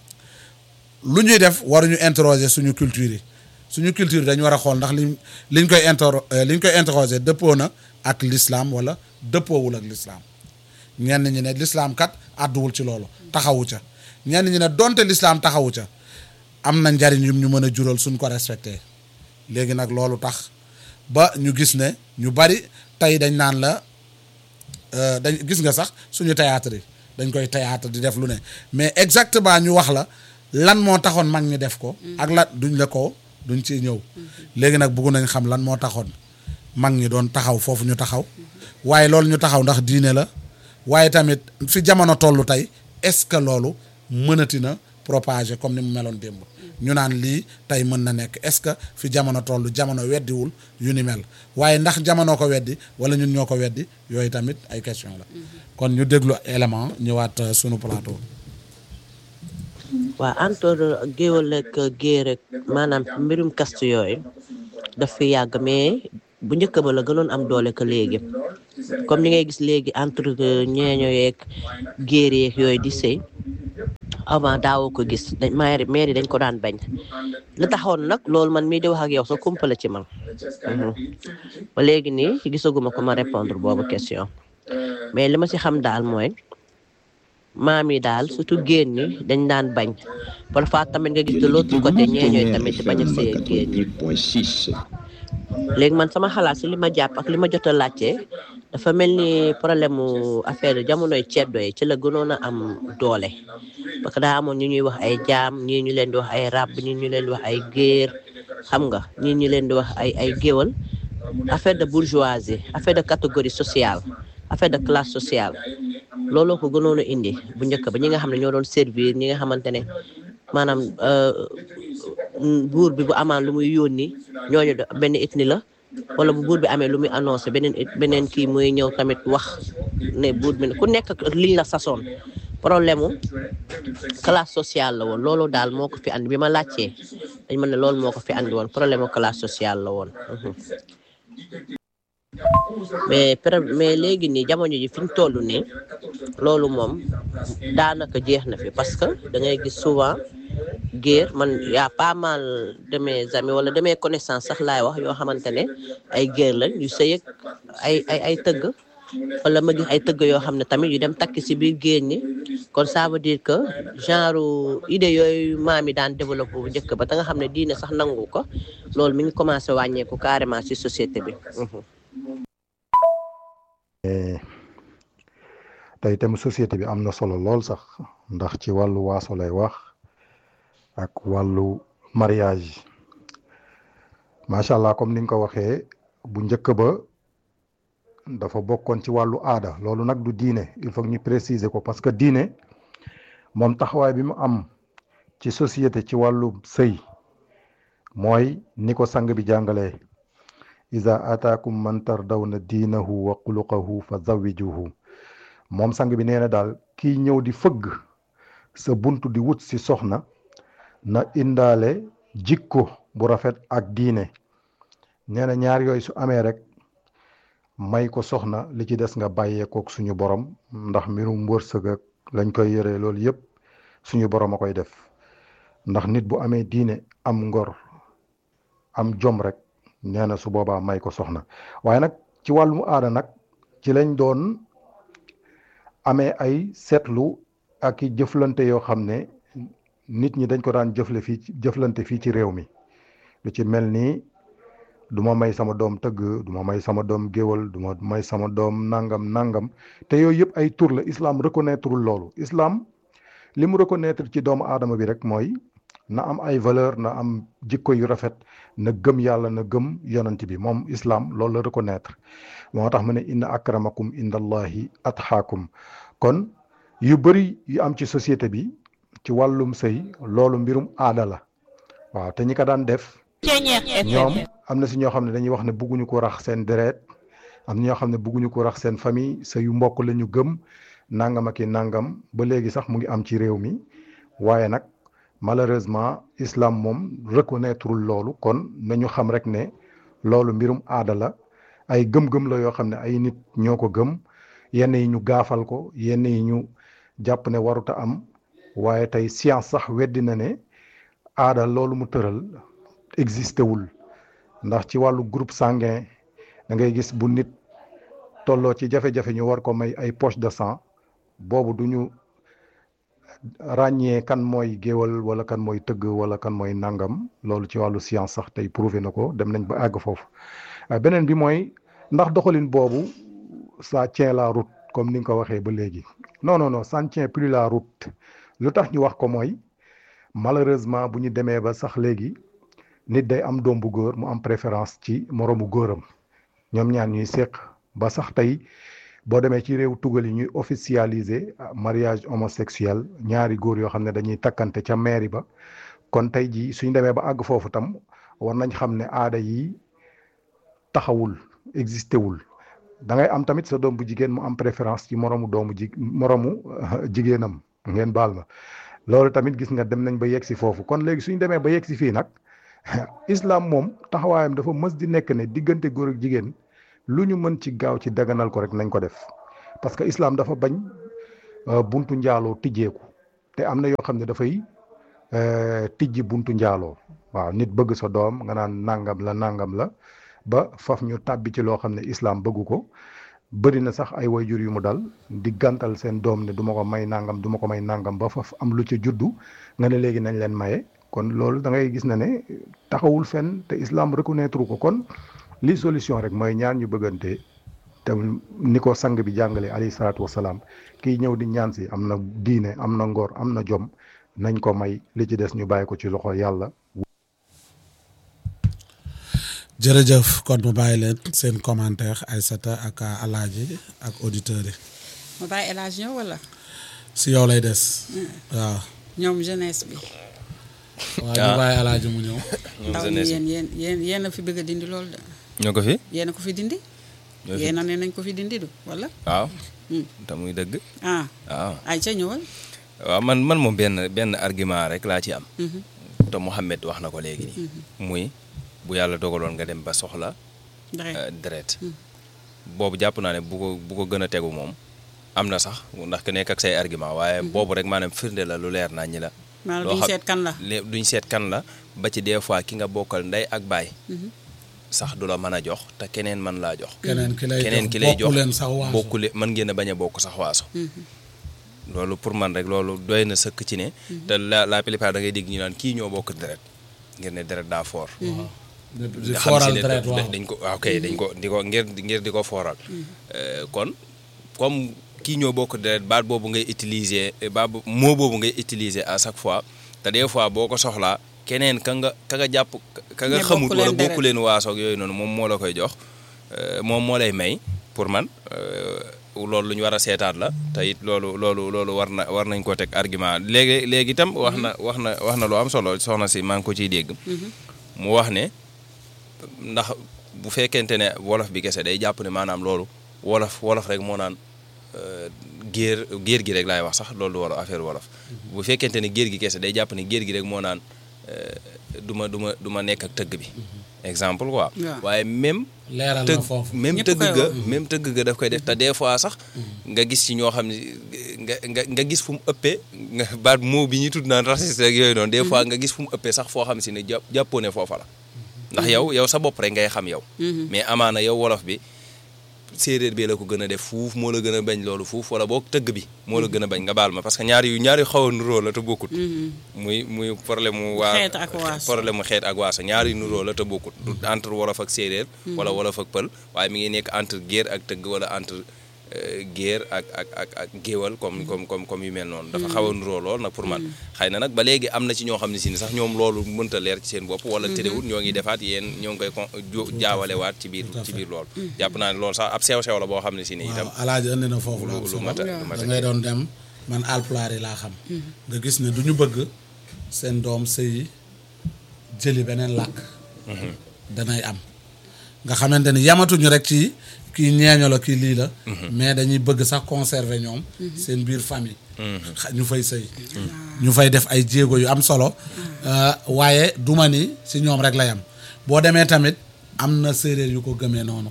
lu ñuy def waruñu interroger suñu culture yi dañu war a xool ndax liñ koy interroger dëppoo na ak l'islam wala dëppoowul ak l'islam ñenn ñi ne l'islam kat àdduwul ci loolu taxawu ca ñenn ñi ne donte l'islam taxawu ca am na njariñ yum ñu mën a jural suñ ko respecté léegi nag loolu tax ba ñu gis ne ñu bari tey dañ naan la dañ gis nga sax suñu théâtre yi dañ koy théâtre di def lu ne mais exactement ñu wax la lan moo taxoon mag ñi def ko ak la duñ ci ñëw léegi nag bëgg nañ xam lan moo taxoon mag ñi doon taxaw foofu ñu taxaw waaye loolu ñu taxaw ndax diine la waaye tamit fi jamono toll tey est-ce que loolu mënati na propager comme ni mu meloon démb ñu naan lii tey mën na nekk est-ce que fi jamono toll jamono weddiwul yu ni mel waaye ndax jamono ko weddi wala ñun ñoo ko weddi yooyu tamit ay question la kon ñu déglu élément ñëwaat sunu plateau. waa entre géwël ak géer ak maanaam mbirum kastu yooyu daf fi yàgg mais bu njëkk ba la gënoon am doole que léegi comme ni ngay gis léegi entre ñeeño yeeg géer yeeg yooyu di sëy avant daawoo ko gis dañ maire dañ ko daan bañ la taxoon nag loolu man mii di wax ak yow sa kumpala ci man ba léegi nii gisaguma ko ma répondre boobu question mais li ma ci xam daal mooy maam yi daal surtout génn ñi dañ daan bañ parfois tamit nga gis de l'autre côté ñeeñooy tamit di bañ a sëy ak génn ñi léegi man sama xalaat si li ma jàpp ak li ma jot a laajte dafa mel ni problème mu affaire jamonoy ceddo yi ci la gënoon a am doole parce que daa amoon ñu ñuy wax ay jaam ñii ñu leen di wax ay ràbb ñii ñu leen di wax ay géer xam nga ñii ñu leen di wax ay géwal affaire de bourgeoisie affaire de catégorie sociale affaire de classe sociale looloo ko gënoon a indi bu njëkk ba ñi nga xam ne ñoo doon servir ñi nga xamante ne maanaam buur bi bu amaan lu muy yónni ñooñu benn ethnie la wala bu buur bi amee lu muy annoncé beneen kii muy ñëw tamit wax ne buur bi ku nekk liñ la sasoon problème mu classe sociale la woon loolu daal moo ko fi andi bi ma laajtee dañ mën ne loolu moo ko fi andi woon problème mu classe sociale la woon mais léegi nii jamono ji fi ñu toll nii loolu moom daanaka jeex na fi parce que da ngay gis souvent géer man y a pas mal de mes amis wala de mes connaissances sax laay wax yoo xamante ne ay géer lañ yu sëy ak ay tëgg wala ma gis ay tëgg yoo xam ne tamit yu dem takki si biir géer ñi kon ça veut dire que genre idée yooyu maam yi daan développé bu njëkk ba te nga xam ne diine sax nangu ko loolu mi ngi commencé wàññeeku carrément ci société bi. tey itam société bi am na solo lool sax ndax ci wàllu waaso lay wax ak wàllu mariage macha allah comme ni nga ko waxee bu njëkk ba dafa bokkoon ci wàllu aada loolu nag du diine il faut ñu préciser ko parce que diine moom taxawaay bi mu am ci société ci wàllu sëy mooy ni ko sang bi jàngalee iza ataakum man tardawna diinahu wa xuluqahu fa zawijuhu moom sang bi nee na daal kii ñëw di fëgg sa buntu di wut si soxna na indaale jikko bu rafet ak diine nee na ñaar yooyu su amee rek may ko soxna li ci des nga bàyyeekook suñu borom ndax mbirum wërsëg ak lañ koy yëree loolu yëpp suñu borom a koy def ndax nit bu amee diine am ngor am jom rek nee na su boobaa may ko soxna waaye nag ci wàllum aada nag ci lañ doon amee ay seetlu ak i jëflante yoo xam ne nit ñi dañ ko daan jëflante fii ci réew mi lu ci mel ni du ma may sama doom tëgg du ma may sama doom géwal du ma may sama doom nangam te yooyu yëpp ay tur la islam reconnaîtreul loolu islam li mu reconnaître ci doomu aadama bi rek mooy na am ay valeur na am jikko yu rafet na gëm yàlla na gëm yonent bi moom islam loolu la reconnaître moo tax mu ne inna akramakum indallahi atxaakum kon yu bëri yu am ci société bi ci wàllum sëy loolu mbirum aada la waaw te ñi ko daan def ñoom am na si ñoo xam ne dañuy wax ne bugguñu ko rax seen deret am na ñoo xam ne bugguñu ko rax seen famille sëyu mbokk la ñu gëm nangam ak i nangam ba léegi sax mu ngi am ci réew mi waaye nag malheureusement islam moom reconnaîtreul loolu kon nañu xam rek ne loolu mbirum aada la ay gëm-gëm la yoo xam ne ay nit ñoo ko gëm yenn yi ñu gaafal ko yenn yi ñu jàpp ne waruta am waaye tey science sax weddi na ne aada loolu mu tëral existé wul ndax ci wàllu groupe sanguin da ngay gis bu nit tolloo ci jafe-jafe ñu war ko may ay poche de sang boobu du ñu ràññee kan mooy géwal wala kan mooy tëgg wala kan mooy nangam loolu ci wàllu science sax tey prouvé na ko dem nañ ba àgg foofu beneen bi mooy ndax doxalin boobu ça tient la route comme ni nga ko waxee ba léegi non ça ne tient plus la route lu tax ñu wax ko mooy malheureusement bu ñu demee ba sax léegi nit day am doom bu góor mu am préférence ci moroomu góoram ñoom ñaar ñuy séq ba sax tey boo demee ci réew tugal yi ñuy officialiser mariage homosexuel ñaari góor yoo xam ne dañuy takkante ca mairie ba kon tey jii suñ demee ba àgg foofu tam war nañ xam ne aada yi taxawul existé wul da ngay am tamit sa doom bu jigéen mu am préférence ci moromu jigéenam ngeen baal ma loolu tamit gis nga dem nañ ba yegg si foofu kon léegi suñ demee ba yegg si fii nag islam moom taxawaayam dafa mës di nekk ne diggante góor ak jigéen lu ñu mën ci gaaw ci daganal ko rek nañ ko def parce que islam dafa bañ buntu njaaloo tijjeeku te am na yoo xam ne dafay tijji buntu njaaloo waaw nit bëgg sa doom nga naan nangam la ba faf ñu tàbbi ci loo xam ne islam bëggu ko bëri na sax ay wayjur yu mu dal di gàntal seen doom ne du ma ko may nangam ba faf am lu ca juddu nga ne léegi nañ leen maye kon loolu da ngay gis na ne taxawul fenn te islam reconnaître ko kon li solution rek mooy ñaan ñu bëggante te ni ko sang bi jàngale alayhi salaatu wasalaam kii ñëw di ñaan si am na diine am na ngor am na jom nañ ko may li ci des ñu bàyyi ko ci loxo yàlla. jërëjëf kon mu bàyyi leen seen commentaire Aïssata ak Alaaji ak auditeurs yi. ma bàyyi El Hadj ñëw wala. si yow lay des. waaw. ñoom jeunesse bi. waaw ñu bàyyi Alaaji mu ñëw. ñoom jeunesse bi yéen a fi bëgg a dindi loolu de. ñoo ko fi. yéen a ko fi dindi. yéen a ne nañ ko fi dindi du wala. waaw. te muy dëgg. waaw ay ca ñëwal. waaw man moom benn argument rek laa ci am. te Mouhamed wax na ko léegi nii. muy bu yàlla dogaloon nga dem ba soxla. deret boobu jàpp naa ne bu ko gën a tegu moom am na sax ndax ku nekk ak say argument waaye boobu rek maanaam firnde la lu leer naa ñi la. maanaam duñ seet kan la. duñ seet kan la ba ci des fois ki nga bokkal ndey ak baay. sax du la mën a jox te keneen mën laa jox. keneen ki lay jox bokkule mën ngeen a bañ a bokk sax waaso. loolu pour man rek loolu doy na sëkk ci ne. te la plupart da ngay dégg ñu naan kii ñoo bokk deret ngir ne deret daa foor. di fooral deret waaw dañ ko waaw kay dañ ko di ko ngir di ko fooral. kon comme kii ñoo bokk deret baat boobu ngay utiliser moo boobu ngay utiliser à chaque fois te des fois boo ko soxlaa keneen ka nga jàpp ka nga xamut wala bokku leen waasoog yooyu noonu moom moo la koy jox moom moo lay may pour man loolu lu ñu war a seetaat la te it loolu war nañ ko teg argument léegi itam wax na lu am solo soxna si maa ngi ko ciy dégg. mu wax ne ndax bu fekkente ne wolof bi kese day jàpp ne maanaam loolu wolof rek moo naan géer gi rek laay wax sax loolu wala affaire wolof. bu fekkente ne géer gi kese day jàpp ne géer gi rek moo naan du ma nekk ak tëgg bi. exemple quoi. waaye même. leeral na foofu même tëgg ga daf koy def te des fois sax. nga gis ci ñoo xam ne nga gis fu mu ëppee nga baat moo bi ñuy tudd naan raciste rek yooyu noonu. des fois nga gis fu mu ëppee sax foo xam si ne jàppoo ne foofa la. ndax yow sa bopp rek ngay xam yow. mais amaana yow wolof bi séeréer bi la ko gën a def fuuf moo la gën a bañ loolu fuuf wala boog tëgg bi moo la gën a bañ nga baal ma parce que ñaari xaw a nuroo la te bokkut. muy problème mu xeet ak waaso ñaari nuroo la te bokkut. du entre wolof ak séeréer. wala wolof ak pël waaye mi ngi nekk entre géer ak tëgg wala entre géer ak géwal comme yu mel noonu. dafa xaw a nuroo lool nag pour man. xëy na nag ba léegi am na ci ñoo xam ne si ni sax ñoom loolu mënta leer ci seen bopp. wala tëddewut ñoo ngi defaat ñoo ngi koy jaawalewaat ci biir loolu. jàpp naa ne loolu sax ab sew-sew la boo xam ne si ni itam. waaw Alaaji andi na foofu lu mat da ngay doon dem man alpulaar yi laa xam. nga gis ne du ñu bëgg seen doom sëyi jëli beneen làkk. danay am nga xamante ni yamatuñu rek ci. kii ñeeño la kii lii la. mais dañuy bëgg sax conserver ñoom. seen biir famille. ñu fay sëy. ñu fay def ay jéego yu am solo. waaye duma ni si ñoom rek la yam boo demee tamit am na séeréer yu ko gëmee noonu.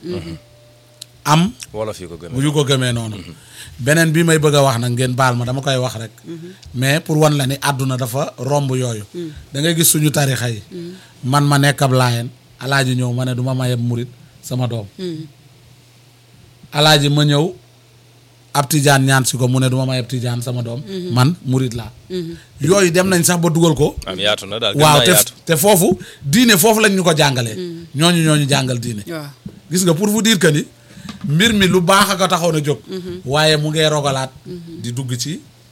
am wolof yu ko gëmee noonu. beneen bi may bëgg a wax nag ngeen baal ma dama koy wax rek. mais pour wan la ni àdduna dafa romb yooyu. da ngay gis suñu tarixa yi. man ma nekk ab laayeen Alaaji ñëw ma ne du ma mayeb murit sama doom. Alaaji ma ñëw ab tijaan ñaan si ko mu ne du ma may ab tijaan sama doom. man murit laa. yooyu dem nañ sax ba dugal ko. am yaatu na daal waaw te foofu diine foofu lañ ñu ko jàngalee. ñooñu jàngal diine. gis nga pour vous dire que ni mbir mi lu baax a ko taxoon a jóg. waaye mu ngee rogalaat. di dugg ci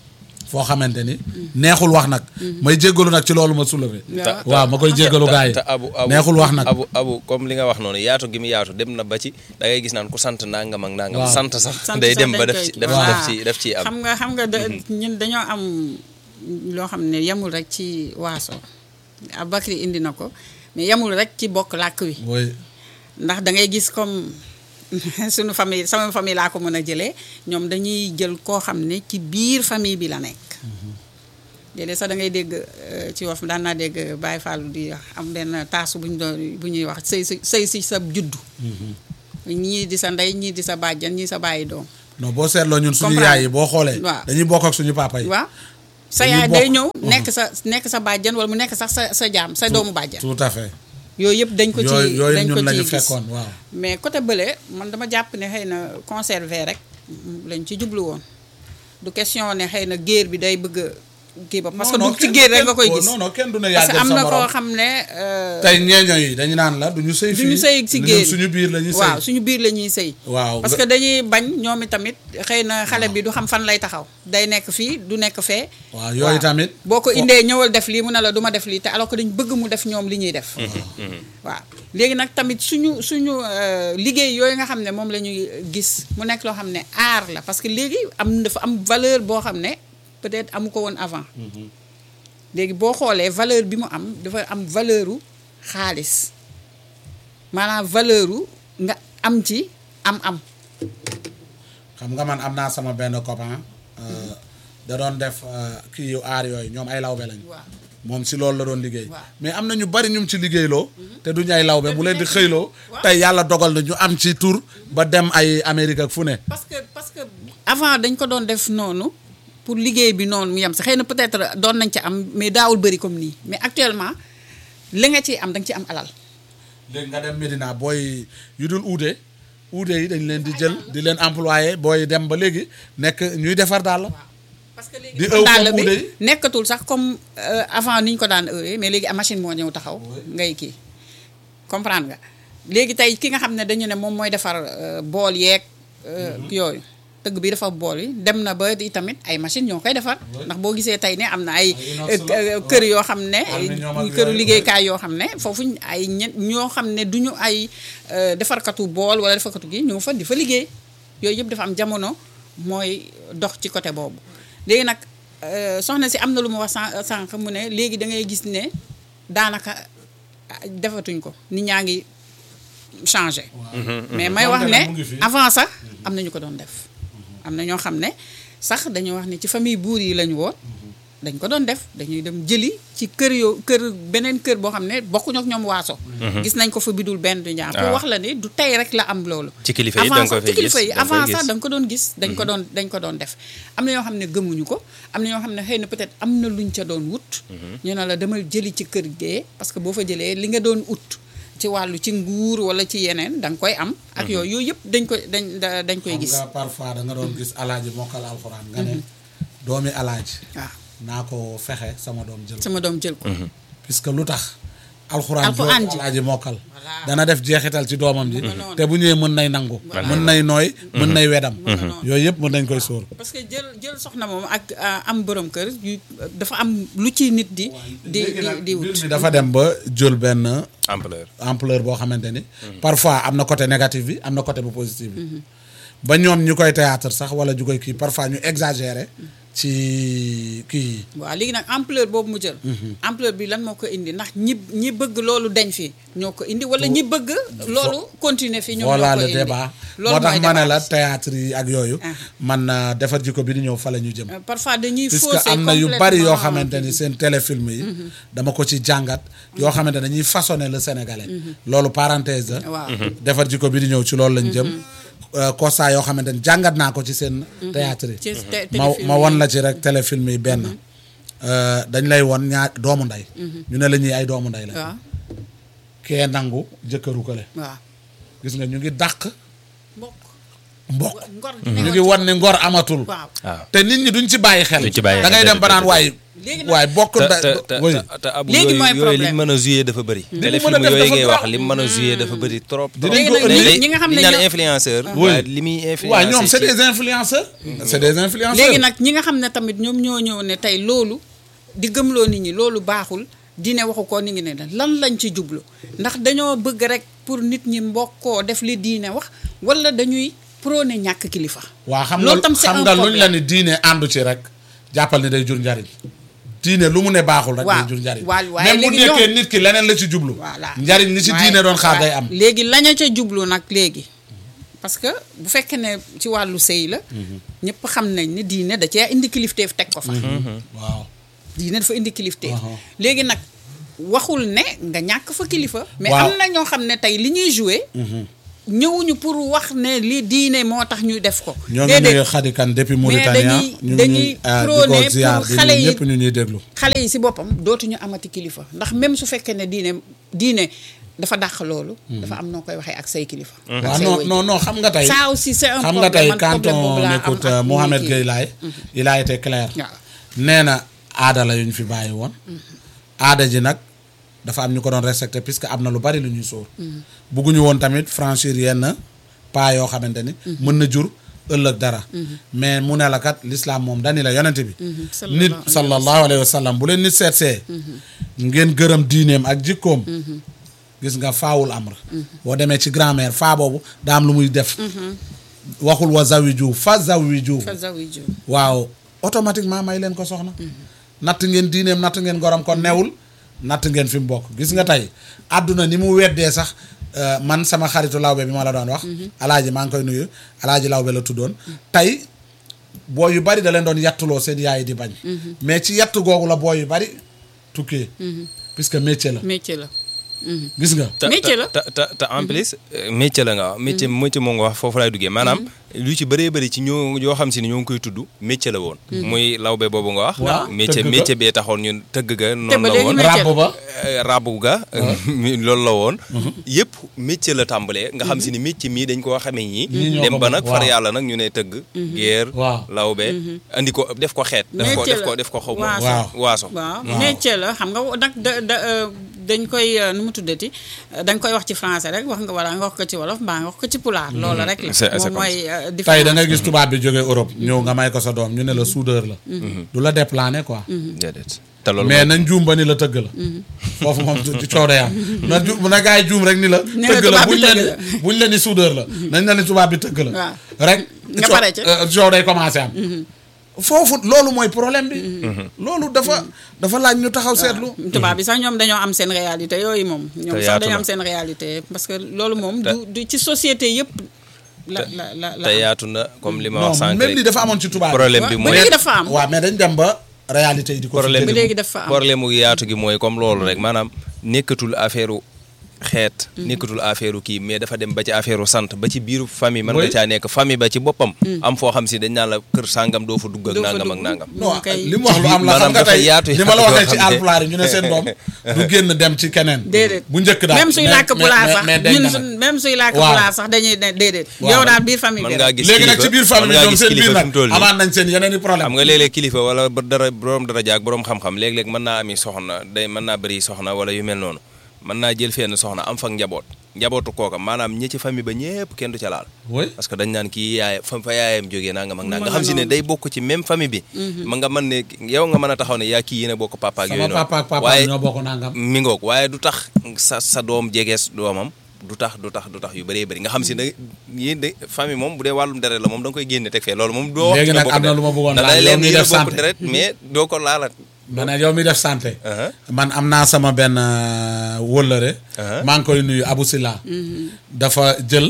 foo xamante ni neexul wax nag may jéggalu nag ci loolu ma soulevé waaw ma koy jéggalu gars yi te abu neexul wax nag abu comme li nga wax noonu yaatu gi mu yaatu dem na ba ci da ngay gis naan ku sant nangam ak nangam Waaw. sant sax sant day sax dem ba dañ def ci koy- def ci am xam nga ñun dañoo am loo xam ne yemul rek ci waaso Aboubacry indi na ko mais yemul rek ci bokk làkk wi oui ndax da ngay gis comme sunu famille sama famille laa ko mën a jëlee ñoom dañuy jël koo xam ne ci biir famille bi la nekk léeg-léeg sax da ngay dégg ci Wolof daan naa dégg Baye Fall di wax am benn taasu bu ñuy wax sëy si sa juddu ñii di sa ndey ñii di sa bàjjan ñii sa bàyyi doom non boo seetloo ñun suñu Comprendre. yaay yi boo xoolee Waaw. dañuy bokk ak suñu papa yi waaw sa Dañuy yaay day bokk. ñëw nekk sa bàjjan wala mu nekk sax sa jaam sa doomu bàjjan tout à fait yooyu yëpp dañ ko ci yooyu dañ ko ñun la ñu ci gis fekkoon waaw mais côté bële man dama jàpp ne xëy na conserver rek lañ ci jublu woon du question ne xëy na géer bi day bëgg kii ba parce que Non, non, du ci kenn- géer rek nga koy kenn- gis non non kenn du ne parce yaa que jël am sa na koo morom xam ne tey ñeeño yi dañu naan la duñu sëy duñu fii sëy si ñun géer suñu biir la ñuy sëy waaw suñu biir la ñuy sëy waaw parce que dañuy bañ ñoom itamit xëy na xale bi du xam fan lay taxaw day nekk fii du nekk fee waaw yooyu tamit boo ko indee ñëwal def lii mu ne la du ma def lii te alors que dañ bëgg mu def ñoom li ñuy def waaw léegi nag tamit suñu liggéey yooyu nga xam ne moom la ñuy gis mu nekk loo xam ne art la parce que léegi dafa am valeur boo xam ne peut-être amu ko woon avant léegi boo xoolee valeur bi mu am dafa am valeuru xaalis maanaam valeuru nga am ci am xam nga man am naa sama benn copain da doon def kii yu aar yooyu ñoom ay lawbe lañ waaw moom si loolu la doon liggéey Waaw. mais am na ñu bari ñum ci liggéeyloo te duñu ay lawbe mu leen di xëyloo tey yàlla dogal na ñu am ci tur ba dem ay Amérique ak fu ne parce que avant dañ ko doon def noonu pour liggéey bi noonu mu yem si xëy na peut-être doon nañ ci am mais daawul bëri comme nii mais actuellement li nga ciy am da nga ci am alal léegi nga dem Medina booy yu dul uude yi dañ leen di jël di leen employé booy dem ba léegi nekk ñuy defar daal parce que di léegi ëw dàll comme bi uude yi nekkatul sax comme avant ni ñu ko daan ëwee mais léegi machine moo ñëw taxaw ngay kii comprendre nga léegi tey ki nga xam ne dañu ne moom mooy defar bool yeeg yooyu tëgg bi dafa bool yi dem na ba di tamit ay machine ñoo koy defar ndax boo gisee tey ne am na ay kër yoo xam ne këru liggéeykaay yoo xam ne foofu ay ñoo xam ne duñu ay defarkatu bool wala defarkatu gi ñoo fa di fa liggéey yooyu yëpp dafa am jamono mooy dox ci côté boobu léegi nag soxna si am na lu mu wax sànq mu ne léegi da ngay gis ne daanaka defatuñ ko nit ñaa ngi changé mais may wax ne avant sax am na ñu ko doon def am na ñoo xam ne sax dañoo wax ne ci famille buur yi lañu woon dañ ko doon def dañuy dem jëli ci kër beneen kër boo xam ne bokkuñu ak ñoom waaso gis nañ ko fa bidul benn du ñaar pour wax la ne du tey rek la am loolu ci kilifa yi da nga ko fay gis avant sax da nga ko doon gis dañ ko doon def am na ñoo xam ne gëmuñu ko am na ñoo xam ne xëy na peut-être am na luñ ca doon wut ñu ne la demal jëli ci kër gee parce que boo fa jëlee li nga doon ut ci wàllu ci nguur wala ci yeneen da nga koy am ak yooyu yëpp dañ koy gis nga parfois da nga doon gis alaaji mokkal alxuraan nga ne doomi alaaji waaw naa ko fexe sama doom jël sama doom jël ko puisque lu tax alxuraan ji alaaji mokkal dana def jeexital ci doomam ji te bu ñëwee mën nay nangu mën nay nooy mën nay wedam yooyu yëpp mën nañ koy sóor parce que jël soxna moom ak am borom kër dafa am lu ci nit di wut dafa dem ba jël benn ampleur boo xamante ni parfois am na côté négatif bi am na côté bu positif bi ba ñoom ñu koy théâtre sax wala ñu koy kii parfois ñu exagéré ci kii waaw léegi nag ampleur boobu mu jël ampleur bi lan moo ko indi ndax ñi bëgg loolu dañ fi ñoo ko indi wala ñi bëgg loolu continuer fi ñoom voilà ñoo ko le indi débat loolu moo tax mooy ma ne débat la théâtre yi ak yooyu man defar jikko bi di ñëw fa la ñu jëm parfois dañuy puisque fausser am na yu bari yoo complètement xamante ni seen téléfilm yi dama ko ci jàngat yoo xamante ne dañuy façonner le sénégalais loolu parenthèse la waaw defar jikko bi di ñëw ci loolu lañ jëm constat yoo xamante ni jàngat naa ko ci seen théâtre yi ma won la ci rek téléfilm yi benn dañ lay won ñaar doomu ndey ñu ne la ñuy ay doomu ndey la waaw kee nangu jëkkëru kële waaw gis nga ñu ngi dàq mbokk ngor ñu ngi wan ne ngor amatul waaw waaw te nit ñi duñ ci bàyyi xel Duñ ci bàyyi da ngay xel, dem ba naan waaye léegi nag waaye bokk te abu Léegi mooy yooyu liñ problème. mën a jouer dafa bëri mën a téléfilm def yooyu dafa ngay wax trop. li mu mën a jouer dafa bëri trop Dinañ léegi ko nag indi. ñi nga xam ne li ñu naan ñoo- influenceur Oui. waaye li muy influenceur waaw ñoom c'est des influenceurs c'est des influenceurs léegi nag ñi nga xam ne tamit ñoom ñoo ñëw ne tey loolu di gëmloo nit ñi loolu baaxul diine waxu ko ni ngi ne lan lañ ci jublu ndax dañoo bëgg rek pour nit ñi mbokkoo def li diine wax wala dañuy prôné ñàkk kilifa. waaw xam loolu nga tam c'est xam un nga luñ la problème. ni diine àndu ci rek jàppal ni day jur njariñ diine lu mu ne baaxul rek day waaw jur njariñ waaw waaye même bu léegi nekkee ñoom- nit ki leneen la ci jublu voilà njariñ li ci diine doon xaar day am léegi laña ca jublu nag léegi parce que bu fekkee ne ci wàllu sëy la ñëpp xam nañ ni diine da cee indi kilifteef teg ko fa waaw diine dafa indi kilifteef Aha. léegi nag waxul ne nga ñàkk fa kilifa mais Waaw. am na ñoo xam ne tey li ñuy joué ñëwuñu pour wax ne li diine moo tax ñu def ko ñoo ngi déedéet nuyu Khady Kane depuis mais Mauritania dañuy prôné di ko ziar pour di xale nuyu yi ñëpp ñu ñuy déglu xale yi si boppam dootuñu amati kilifa ndax même su fekkee ne diine dafa dàq loolu dafa am noo koy waxee ak say kilifa ak waaw say non wëy. non non xam nga tey ça aussi c'est un xam nga problème tey man quand problème boobu on laa am écoute ak Mohamed kii. Gueye Laye il a été clair waaw nee na aada la yu ñu fi bàyyi woon aada ji nag dafa am ñu ko doon respecté puisque am na lu bari lu ñuy sóor bugguñu woon tamit franchir yenn pas yoo xamante ni mën na jur ëllëg dara mais mu ne la kat l'islam moom dani la yonent bi nit sallallahu alayhi wa sallam bu leen nit seetsee ngeen gërëm diineem ak jikkoom gis nga faawul amr boo demee ci grand-mère faa boobu daa am lu muy def waxul wa zawiju fa zawiju fa zawiju waaw automatiquement may leen ko soxna natt ngeen diineem natt ngeen gorom kon newul natt ngeen fi mu bokk gis nga tey àdduna ni mu weddee sax man sama xaritu lawbe bi ma la doon wax alaaji maa ngi koy nuyu alaaji lawbe la tuddoon tey booy yu bari da leen doon yattuloo seen yaay di bañ mais ci yatt googu la booy yu bari tukkee puisque métier la métier la gis nga métier la te en plus métier la nga wax métier moo nga wax foofu laay duggee maanaam lu ci bëree bëri ci ñoo yoo xam si ne ñoo ngi koy tudd métier la woon muy lawbe boobu nga wax waaw métier tëgg ga. métier bee taxoon ñun tëgg ga ba noonu la léegi woon métier ràbb ba rabu ga loolu la woon yëpp métier la tàmbalee nga xam si ni métier mii dañ koo xamee Ñii ñii ñoo dem ko ba moom, nag far waaw. yàlla nag ñu ne tëgg géer waaw lawbe andi ko def ko xeet Métier la. def ko xaw ma Waaso. waaso waaw métier la xam nga nag dañ koy nu mu tuddati dañ koy wax ci français rek wax nga wala nga wax ko ci wolof mbaa nga wax ko ci pulaar loolu rek la C'est moom comme mooy tey da ngay gis tubaab bi jógee Europe ñëw nga may ko sa doom ñu ne la soudeur la du la déplané quoi déedéet te loolu mais nañ juum ba ni la tëgg la foofu moom ci coow day am na ju na gaa yi juum rek ni la la tëgg la tubaab bi buñ la tëgg ni la. buñ la ni soudeur la nañ la ni tubaab bi tëgg la waaw. rek Nga pare ca. coow day commencé am foofu loolu mooy problème bi loolu dafa laaj ñu taxaw seetlu tubaab bi sax ñoom dañoo am seen réalité yooyu moom ñoom sax yaatu dañoo na. am seen réalité parce que loolu moom du ci société yëpp la te yaatu na comme li ma non wax sànq même rek li dafa amoon ci tubaab problème bi ba mooy léegi dafa am waaw mais dañ dem ba réalité yi di ko fi problème ba jëlee. léegi dafa am problème mu yaatu gi mooy comme loolu rek maanaam nekkatul affaire xeet nekkatul affaire kii mais dafa dem ba ci affaire sant ba ci biiru famille mën nga Oui. caa nekk famille ba ci boppam am foo xam si dañ naan la kër sàngam doo fa dugg ak Doo fa nangam ak dugg. nangam non kay. li mu wax lu am la xam Maanaam nga dafa tey yaatu ni ma la yaatu waxee yoo ci xam ne- alpulaar yi ñu ne seen doom du génn dem ci keneen déedéet bu njëkk daal même suy làkk pulaar sax mais dañ ñun na su nag. même suy làkk Waaw. pulaar sax dañuy ne déedéet Waaw. yow daal biir famille mën bi ngaa rek gis léegi nag ci biir famille ñoom seen biir nag nii amaat nañ seen yeneen i problème xam nga léeg-léeg kilifa wala ba dara borom dara jaag borom xam-xam léeg-léeg mën naa ami soxna day mën naa bëri soxna wala yu mel noonu mën naa jël fenn soxna am fa njabootu kooka maanaam ñi ci famille ba ñëpp kenn du ca laal oui parce que dañ naan kii yaay fa yaayam jógee nangam ak nangam nga xam si ne day bokk ci même famille bi ma nga mën ne yow nga mën a taxaw ne yaa kii yéen a bokk papa ak yooyu sama noonu papa ak papa waaye ñoo bokk nangam mi ngoog waaye du tax sa doom jegees doomam du tax yu bëree bëri nga xam si ne yéen de famille moom bu dee wàllum deret la moom da nga koy génne teg fee loolu moom doo wax léegi ci nag bokk am na deret. lu ma bëggoon ndax laaj day yow leen miy yéen a def bokk santé deret mais doo ko laalat ma ne yow mi def santé Uh-huh. man am naa sama benn wëllëre Uh-huh. maa ngi koy nuyu Abou Silla dafa jël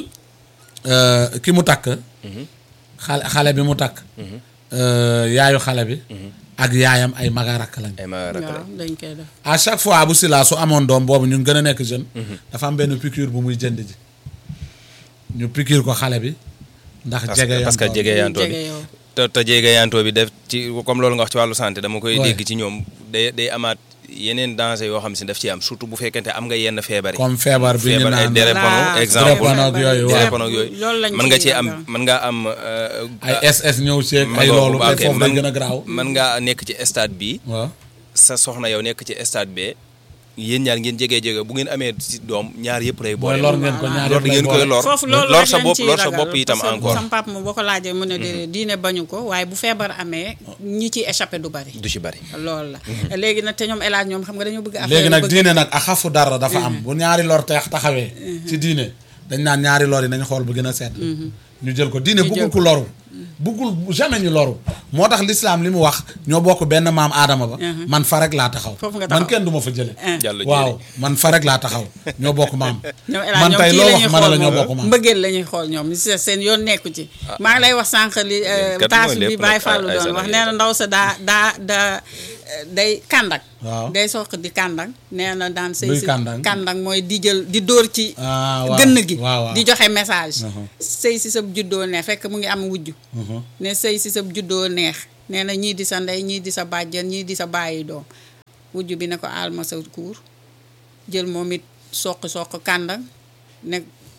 ki mu takk xale bi mu takk yaayu xale bi ak yaayam ay maga rakk lañ ay ma rakk waaw dañ koy def à chaque fois Abou Silla su amoon doom boobu ñun gën a nekk jeune dafa am benn piqûre bu muy jënd ji ñu piqûre ko xale bi ndax jege parce que jege yantoo bi jege yow te jege yantoo bi def ci comme loolu nga wax ci wàllu santé dama koy Ouais. dégg ci ñoom day amaat yeneen danger yoo xam si daf ci am surtout bu fekkente am nga yenn feebar yi. comme feebar bi ñu feebar ay naan drépano exemple drépano ak yooyu waaw. drépano ak yooyu loolu lañ mën nga ciy cee am ragal. mën ngaa am ay SS ñëw seeg ay loolu te foofu lay gën a garaaw. mën ngaa nekk ci stade bi waaw sa soxna yow nekk ci stade bi yéen ñaar ngeen jege bu ngeen amee si doom ñaar yëpp lay boole. mooy lor ngeen ko ñaar lor yëpp lay ngeen koy boole. lor foofu loolu lor rek sa lañ bopp ciy lor sa ragal, bopp itam parce que encore sam papa mu boo ko laajee mu ne déedéet diine bañu ko waaye bu feebar amee ñi ci échappé du bari. du ci bari. loolu la léegi nag te ñoom El Hadj ñoom xam nga dañoo bëgg affaire léegi nag bëgg- diine nag a xafu dara dafa am bu ñaari lor teex taxawee ci diine dañ naan ñaari lor yi nañ xool bu gën a sedd ñu jël ko diine buggul ku loru buggul jamais ñu loru moo tax l'islam li mu wax ñoo bokk benn maam aadama ba man fa rek laa taxaw Foofu nga taxaw. man kenn du ma fa jële jàll waaw man fa rek laa taxaw ñoo bokk maam ñoom El Hadj man ñoom tey kii loo la wax ñuy ma ne la xool ñoo moom bokk maam mbëggeel la ñuy xool ñoom seen yoon nekku ci maa ngi lay wax sànq li kat taasu mooy bi lépp Baye nag, Fallou ay doon wax Sénégalais. nee na ndaw sa daa day kàndak waaw day soq di kàndak nee na daan sëy Luy si kàndak? kàndak mooy di jël di dóor ci ah waaw gënn gi waaw waaw di joxe message sëy si sa juddoo neex fekk mu ngi am wujj ne sëy si sa juddoo neex nee na ñii di sa ndey ñii di sa bàjjen ñii di sa bàyyi doom wujj bi ne ko aal ma sa kuur jël moom it soq kàndak ne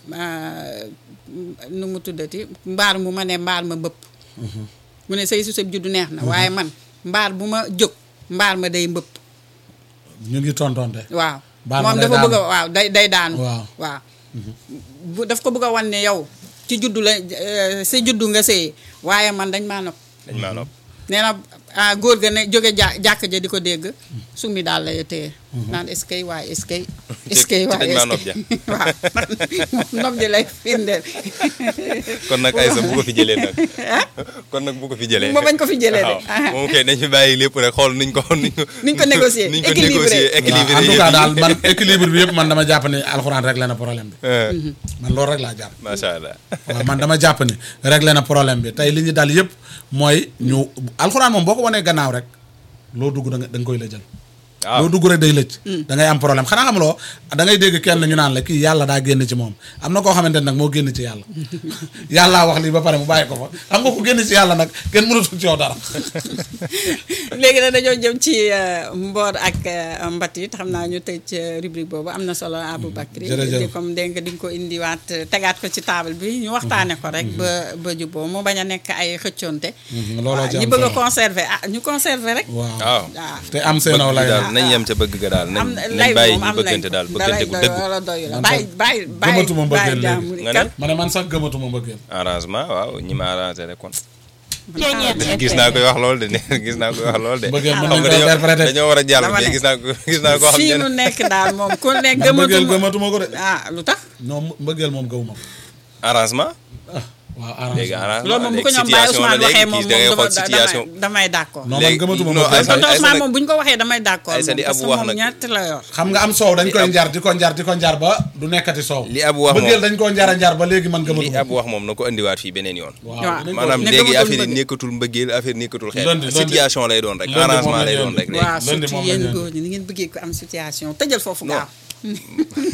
nu mu tuddati mbaar mu ma ne mbaar ma bëpp mu ne sëy si sa juddu neex na waaye man mbaar bu ma jóg mbaar ma day mbëpp ñu ngi tontonte waaw Mbaar ma moom day dafa bëgg a daanu. waaw day daanu Waaw. waaw daf ko bëgg a wan ne yow ci juddu la sa juddu nga sëy waaye man dañ maa nopp dañ maa nopp. nee na góor ga ne jóge jàkk ja di ko dégg sumi daal lay téye naan est-ce que waaye est-ce que est-ce que waaye dañ maa nopp ja. waaw moom nopp ji lay firndeel kon nag Aïssa bu ko fi jëlee nag kon nag bu ko fi jëlee ma bañ ko fi jëlee de waaw moom kay dañu bàyyi lépp rek xool nuñ ko négocier nuñ ko équilibré. négocier équilibré en tout yëf cas yi. daal man équilibre bi yëpp man dama jàpp ne alxuraan réglé na problème bi man loolu rek laa jàpp macha allah. waaw man dama jàpp ne réglé na problème bi tey li ñu dal yëpp mooy ñu alxuraan moom boo ko wanee gannaaw rek loo dugg da nga koy la jël waaw loo dugg rek day lëcc da ngay am problème xanaa xamuloo da ngay dégg kenn ñu naan la kii yàlla daa génn ci moom am na koo xamante ne nag moo génn ci yàlla yàllaa wax lii ba pare mu bàyyi ko fa xam nga ko génn ci yàlla nag kenn mënatul ci yow dara léegi nag dañoo jëm ci mboor ak mbatit xam naa ñu tëj rubrique boobu am na solo Aboubacry jërëjëf. di comme dégg nga di nga ko indiwaat tegaat ko ci table bi ñu waxtaane ko rek ba juboo mu bañ a nekk ay xëccoonte looloo ci ñi am bëgg a solo. conserver ñu conserver rek waaw waaw. waaw te am seenaw lay daal nañ yem ca bëgg ga daal nañ nañ bàyyi ñu bëggante daal bëggante gu dëgg. wala doy la Man bàyyi sax bàyyi gëmatuma mbëggeel léegi. jàmbur yi Nga ne? kat ma ne man sax gëmatuma mbëggeel arrangement waaw ñi ma arrangé rek kon. man gis naa koy wax lool de gis naa koy wax lool de. mbëggeel mën xam nañ nga ko interpréter dañoo war a jàll Dama mais ne. gis naa koo xam fii ne nu nekk daal moom ku nekk man mbëggeel gëmatuma gëmatuma ko de lu tax non mbëggeel moom gëwuma ko arrangement. waaw léegi arrangement arrangement loolu moom bu ko léegi ñoom Baye situation la Ousmane waxee léegi moom kii da ngay xool situation. damay d'accord non man léegi gëmatuma non, mbëggeel tonton Aïssa Ousmane nag- moom bu ñu ko waxee damay d'accord Aïssa moom li parce Abou que wax moom nag- ñett la yor xam nga am soow dañ koy njar di ko njar ba du nekkati soow li Abou wax mbëggeel moom dañ koo njar ba léegi man li gëmatuma Abou wax moom na ko andiwaat fii beneen yoon. waaw. dinañ ko- maanaam ne léegi gëmatul affaire yi mbëggeel. nekkatul mbëggeel affaire nekkatul xeet. Lundi- situation lay doon rek lundi moom arrangement la lay ñu doon rek léegi. waaw lundi surtout moom yéen lañ góor ñi ni ngeen bëggee ko am situation tëjal foofu gaaw